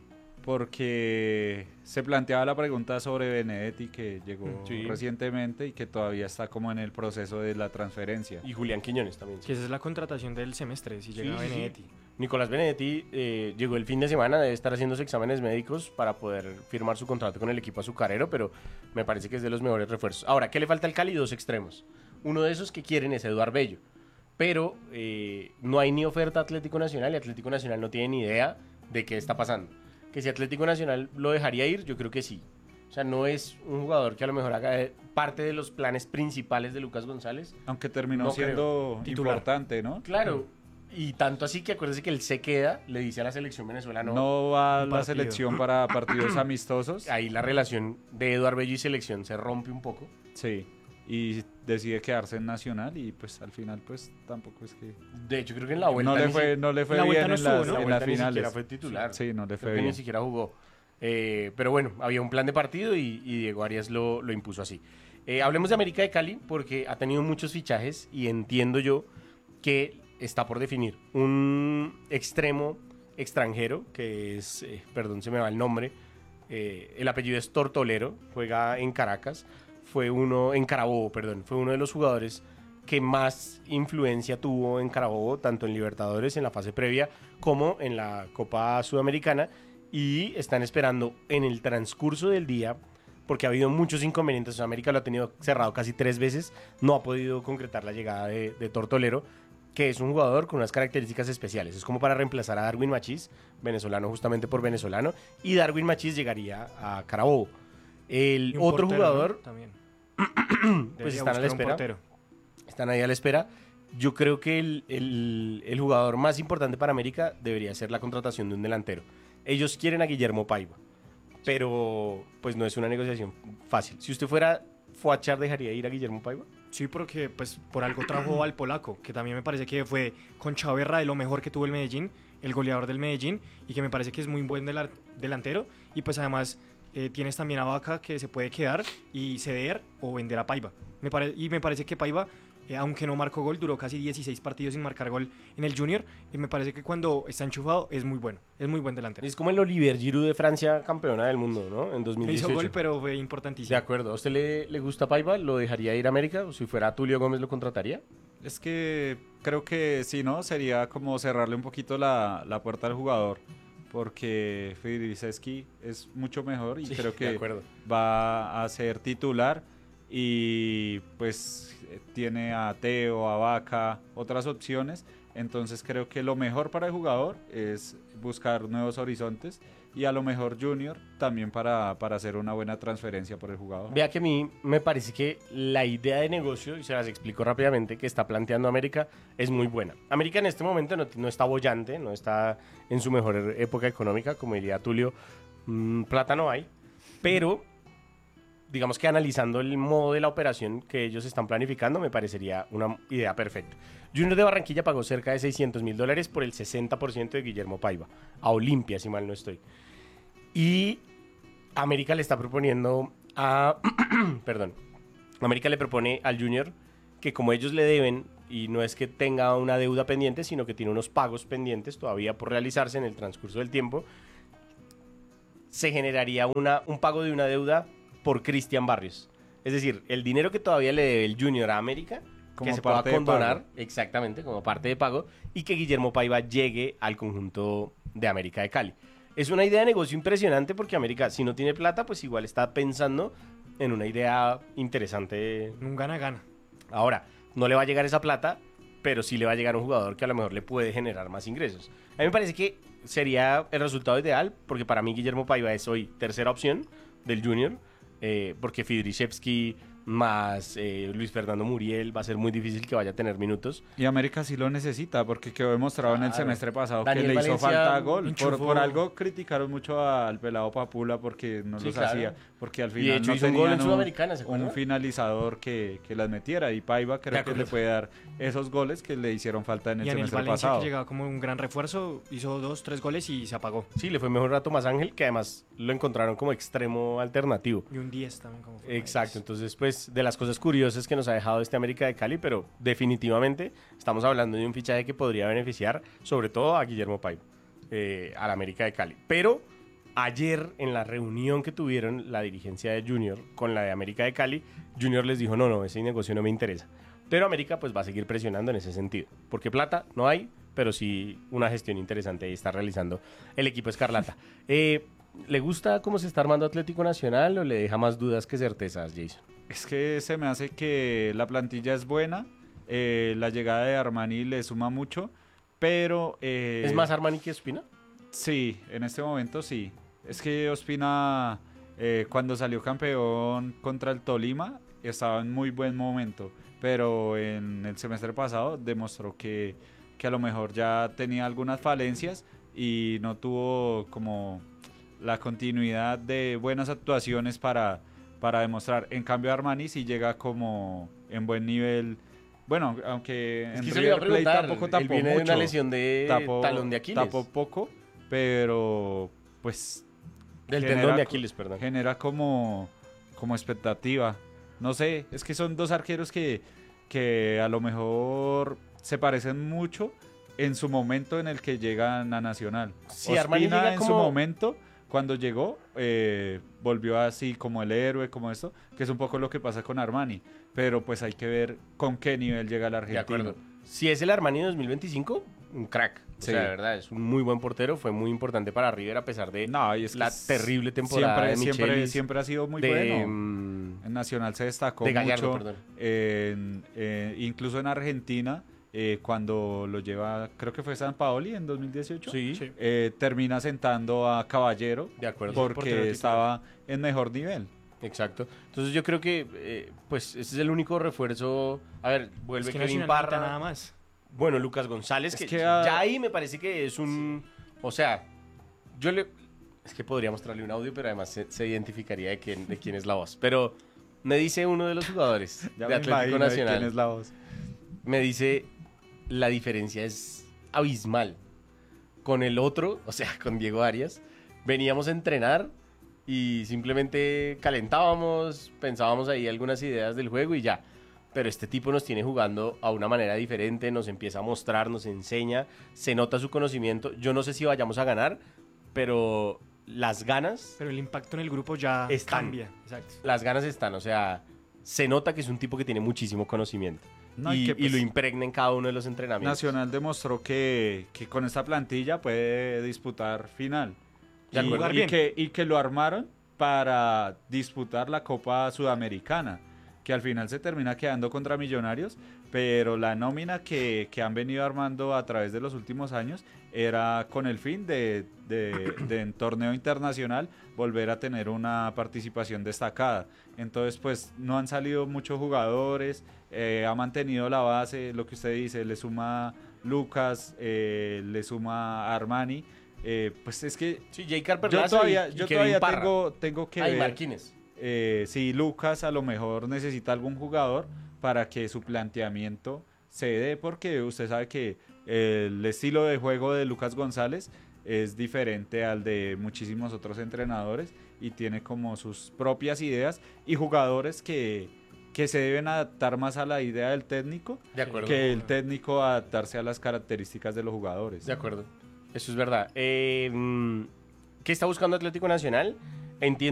Speaker 7: porque se planteaba la pregunta sobre Benedetti, que llegó
Speaker 6: Sí.
Speaker 7: recientemente y que todavía está como en el proceso de la transferencia.
Speaker 6: Y Julián Quiñones también. sí.
Speaker 8: Que esa es la contratación del semestre, si llega
Speaker 6: Sí, sí, sí.
Speaker 8: Benedetti.
Speaker 6: Nicolás Benedetti llegó el fin de semana, debe estar haciéndose exámenes médicos para poder firmar su contrato con el equipo azucarero, pero me parece que es de los mejores refuerzos. Ahora, ¿qué le falta al Cali? 2 extremos. Uno de esos que quieren es Eduard Bello, pero no hay ni oferta a Atlético Nacional y Atlético Nacional no tiene ni idea de qué está pasando. Que si Atlético Nacional lo dejaría ir, yo creo que sí. O sea, no es un jugador que a lo mejor haga parte de los planes principales de Lucas González.
Speaker 7: Aunque terminó
Speaker 6: No
Speaker 7: siendo
Speaker 8: Titular.
Speaker 7: importante, ¿no?
Speaker 6: Claro, y tanto así que acuérdese que él se queda, le dice a la selección venezolana,
Speaker 7: No va a
Speaker 8: Un
Speaker 7: la
Speaker 8: partido.
Speaker 7: selección para partidos amistosos.
Speaker 6: ahí la relación de Eduard Bello y selección se rompe un poco.
Speaker 7: Sí. Y decide quedarse en Nacional y pues al final pues tampoco es que...
Speaker 6: De hecho, creo que en la vuelta
Speaker 7: No le fue
Speaker 8: la vuelta
Speaker 7: bien
Speaker 8: no
Speaker 7: en las,
Speaker 8: estuvo, ¿no?
Speaker 7: en
Speaker 6: la
Speaker 7: las
Speaker 6: vuelta ni siquiera
Speaker 7: finales.
Speaker 6: fue titular.
Speaker 7: Sí, no le
Speaker 6: Creo
Speaker 7: fue
Speaker 6: que ni
Speaker 7: bien.
Speaker 6: siquiera jugó. Pero bueno, había un plan de partido y Diego Arias lo impuso así. Hablemos de América de Cali porque ha tenido muchos fichajes y entiendo yo que está por definir un extremo extranjero que es, perdón, se me va el nombre, el apellido es Tortolero, juega en Caracas, en Carabobo, perdón, fue uno de los jugadores que más influencia tuvo en Carabobo, tanto en Libertadores, en la fase previa, como en la Copa Sudamericana, y están esperando en el transcurso del día, porque ha habido muchos inconvenientes. América lo ha tenido cerrado casi 3 veces, no ha podido concretar la llegada de Tortolero, que es un jugador con unas características especiales. Es como para reemplazar a Darwin Machís, venezolano justamente por venezolano, y Darwin Machís llegaría a Carabobo. El
Speaker 8: Y un
Speaker 6: otro
Speaker 8: portero,
Speaker 6: jugador,
Speaker 8: ¿no? También.
Speaker 6: pues
Speaker 8: Debería
Speaker 6: están a la
Speaker 8: buscar un
Speaker 6: espera.
Speaker 8: portero.
Speaker 6: Están ahí a la espera. Yo creo que el jugador más importante para América debería ser la contratación de un delantero. Ellos quieren a Guillermo Paiva, pero pues no es una negociación fácil. Si usted fuera Fuachar, ¿dejaría ir a Guillermo Paiva?
Speaker 8: Sí, porque pues por algo trajo al polaco, que también me parece que fue con Chaverra de lo mejor que tuvo el Medellín, el goleador del Medellín, y que me parece que es muy buen delantero. Y pues además tienes también a Vaca, que se puede quedar y ceder o vender a Paiva. Y me parece que Paiva, aunque no marcó gol, duró casi 16 partidos sin marcar gol en el Junior, y me parece que cuando está enchufado es muy bueno, es muy buen delantero.
Speaker 6: Es como el Olivier Giroud de Francia, campeona del mundo, ¿no? En 2018.
Speaker 8: Hizo gol, pero fue
Speaker 6: De
Speaker 8: importantísimo.
Speaker 6: acuerdo. ¿A usted le gusta Paiva? ¿Lo dejaría ir a América? ¿O si fuera Tulio Gómez lo contrataría?
Speaker 7: Es que creo que sí, ¿no? Sería como cerrarle un poquito la puerta al jugador, porque Fidrizeski es mucho mejor y
Speaker 6: Sí,
Speaker 7: creo
Speaker 6: de
Speaker 7: que
Speaker 6: acuerdo.
Speaker 7: va a ser titular y pues tiene a Teo, a Vaca, otras opciones. Entonces creo que lo mejor para el jugador es buscar nuevos horizontes y a lo mejor Junior también para hacer una buena transferencia por el jugador.
Speaker 6: Vea que a mí me parece que la idea de negocio, y se las explico rápidamente, que está planteando América es muy buena. América en este momento no está bollante, no está en su mejor época económica, como diría Tulio, plata no hay, pero digamos que analizando el modo de la operación que ellos están planificando, me parecería una idea perfecta. Junior de Barranquilla pagó cerca de $600.000 por el 60% de Guillermo Paiva, a Olimpia, si mal no estoy. Y América le está proponiendo a... perdón. América le propone al Junior que como ellos le deben, y no es que tenga una deuda pendiente, sino que tiene unos pagos pendientes todavía por realizarse en el transcurso del tiempo, se generaría un pago de una deuda por Cristian Barrios. Es decir, el dinero que todavía le debe el Junior a América,
Speaker 7: Como
Speaker 6: que se pueda
Speaker 7: parte de
Speaker 6: condonar,
Speaker 7: pago.
Speaker 6: exactamente, como parte de pago, y que Guillermo Paiva llegue al conjunto de América de Cali. Es una idea de negocio impresionante porque América, si no tiene plata, pues igual está pensando en una idea interesante.
Speaker 8: Un gana-gana.
Speaker 6: Ahora, no le va a llegar esa plata, pero sí le va a llegar un jugador que a lo mejor le puede generar más ingresos. A mí me parece que sería el resultado ideal, porque para mí Guillermo Paiva es hoy tercera opción del Junior, porque Fidriszewski más Luis Fernando Muriel va a ser muy difícil que vaya a tener minutos.
Speaker 7: Y América sí lo necesita porque quedó demostrado en el
Speaker 6: Claro.
Speaker 7: semestre pasado
Speaker 6: Daniel
Speaker 7: que le hizo
Speaker 6: Valencia
Speaker 7: falta gol.
Speaker 8: enchufó.
Speaker 7: Por algo criticaron mucho al pelado Papula porque no
Speaker 6: Sí,
Speaker 7: los
Speaker 6: claro.
Speaker 7: hacía. Porque al
Speaker 6: Y de
Speaker 7: final
Speaker 6: hecho
Speaker 7: no
Speaker 6: hizo un gol en
Speaker 7: tenían
Speaker 6: Sudamericana, ¿se acuerda?
Speaker 7: un finalizador que las metiera. Y Paiva creo que
Speaker 6: acuerdo.
Speaker 7: le puede dar esos goles que le hicieron falta en el
Speaker 8: Y en el
Speaker 7: semestre
Speaker 8: Valencia,
Speaker 7: pasado.
Speaker 8: que llegaba como un gran refuerzo, hizo 2-3 goles y se apagó.
Speaker 6: Sí, le fue mejor a Tomás Ángel, que además lo encontraron como extremo alternativo.
Speaker 8: Y un 10 también. Como fue
Speaker 6: Exacto, entonces pues de las cosas curiosas que nos ha dejado este América de Cali, pero definitivamente estamos hablando de un fichaje que podría beneficiar sobre todo a Guillermo Paiva, al América de Cali. Pero ayer en la reunión que tuvieron la dirigencia de Junior con la de América de Cali, Junior les dijo no, ese negocio no me interesa. Pero América pues va a seguir presionando en ese sentido, porque plata no hay, pero sí una gestión interesante ahí está realizando el equipo Escarlata. ¿Le gusta cómo se está armando Atlético Nacional o le deja más dudas que certezas, Jason?
Speaker 7: Es que se me hace que la plantilla es buena, la llegada de Armani le suma mucho, pero...
Speaker 6: ¿Es más Armani que Ospina?
Speaker 7: Sí, en este momento sí. Es que Ospina, cuando salió campeón contra el Tolima, estaba en muy buen momento, pero en el semestre pasado demostró que a lo mejor ya tenía algunas falencias y no tuvo como la continuidad de buenas actuaciones para demostrar. En cambio Armani sí llega como en buen nivel. Bueno, aunque
Speaker 6: Es
Speaker 7: en
Speaker 6: que se le iba a
Speaker 7: River Plate
Speaker 6: preguntar,
Speaker 7: tampoco
Speaker 6: él
Speaker 7: tapó
Speaker 6: viene de
Speaker 7: mucho.
Speaker 6: una lesión de talón de Aquiles.
Speaker 7: Tapó poco, pero pues
Speaker 6: Del
Speaker 7: genera
Speaker 6: tendón de
Speaker 7: co-
Speaker 6: Aquiles, perdón.
Speaker 7: genera como expectativa. No sé, es que son dos arqueros que a lo mejor se parecen mucho en su momento en el que llegan a Nacional.
Speaker 6: Sí, Armani
Speaker 7: Ospina
Speaker 6: llega
Speaker 7: en
Speaker 6: como-
Speaker 7: su momento, cuando llegó, volvió así como el héroe, como esto, que es un poco lo que pasa con Armani. Pero pues hay que ver con qué nivel llega el
Speaker 6: De
Speaker 7: argentino.
Speaker 6: acuerdo. Si es el Armani 2025, un crack. O
Speaker 7: Sí.
Speaker 6: sea, de verdad, es un muy buen portero. Fue muy importante para River a pesar de
Speaker 7: No, y es que
Speaker 6: la terrible temporada de Michelis,
Speaker 7: siempre ha sido muy
Speaker 6: de,
Speaker 7: bueno.
Speaker 6: mm,
Speaker 7: En Nacional se destacó
Speaker 6: de Gallardo,
Speaker 7: mucho.
Speaker 6: perdón.
Speaker 7: Incluso en Argentina, cuando lo lleva, creo que fue San Paoli en 2018,
Speaker 6: Sí,
Speaker 8: Sí.
Speaker 7: termina sentando a Caballero
Speaker 6: de acuerdo.
Speaker 8: portero
Speaker 7: porque
Speaker 8: titular.
Speaker 7: estaba en mejor nivel.
Speaker 6: Exacto. Entonces yo creo que pues ese es el único refuerzo. A ver, vuelve
Speaker 8: Es que
Speaker 6: Kevin
Speaker 8: Nacional necesita
Speaker 6: Parra.
Speaker 8: nada más.
Speaker 6: Bueno, Lucas González,
Speaker 7: Es
Speaker 6: que,
Speaker 7: que,
Speaker 6: ya ahí me parece que es un... O sea, es que podría mostrarle un audio, pero además se identificaría de quién es la voz. Pero me dice uno de los jugadores
Speaker 7: Ya
Speaker 6: de
Speaker 7: me
Speaker 6: Atlético
Speaker 7: imagino de
Speaker 6: Nacional.
Speaker 7: quién es la voz.
Speaker 6: Me dice, la diferencia es abismal. Con el otro, o sea, con Diego Arias, veníamos a entrenar y simplemente calentábamos, pensábamos ahí algunas ideas del juego y ya. Pero este tipo nos tiene jugando a una manera diferente, nos empieza a mostrar, nos enseña, se nota su conocimiento. Yo no sé si vayamos a ganar, pero las ganas,
Speaker 8: Pero el impacto en el grupo ya
Speaker 6: Están.
Speaker 8: cambia. Exacto.
Speaker 6: las ganas están, o sea, se nota que es un tipo que tiene muchísimo conocimiento.
Speaker 7: No,
Speaker 6: y,
Speaker 7: y que,
Speaker 6: y lo
Speaker 7: pues,
Speaker 6: impregna en cada uno de los entrenamientos.
Speaker 7: Nacional demostró que con esta plantilla puede disputar final.
Speaker 6: De acuerdo.
Speaker 8: Jugar bien.
Speaker 7: Y que lo armaron para disputar la Copa Sudamericana. que al final se termina quedando contra Millonarios, pero la nómina que han venido armando a través de los últimos años era con el fin de en torneo internacional volver a tener una participación destacada. Entonces pues no han salido muchos jugadores, ha mantenido la base, lo que usted dice, le suma Lucas, le suma Armani, pues es que
Speaker 6: Sí, J.
Speaker 7: yo todavía tengo que ver
Speaker 6: Marquínez.
Speaker 7: si Lucas a lo mejor necesita algún jugador para que su planteamiento se dé, porque usted sabe que el estilo de juego de Lucas González es diferente al de muchísimos otros entrenadores y tiene como sus propias ideas y jugadores que se deben adaptar más a la idea del técnico
Speaker 6: De acuerdo.
Speaker 7: que el técnico adaptarse a las características de los jugadores.
Speaker 6: De acuerdo. Eso es verdad. ¿Qué está buscando Atlético Nacional? Entiendo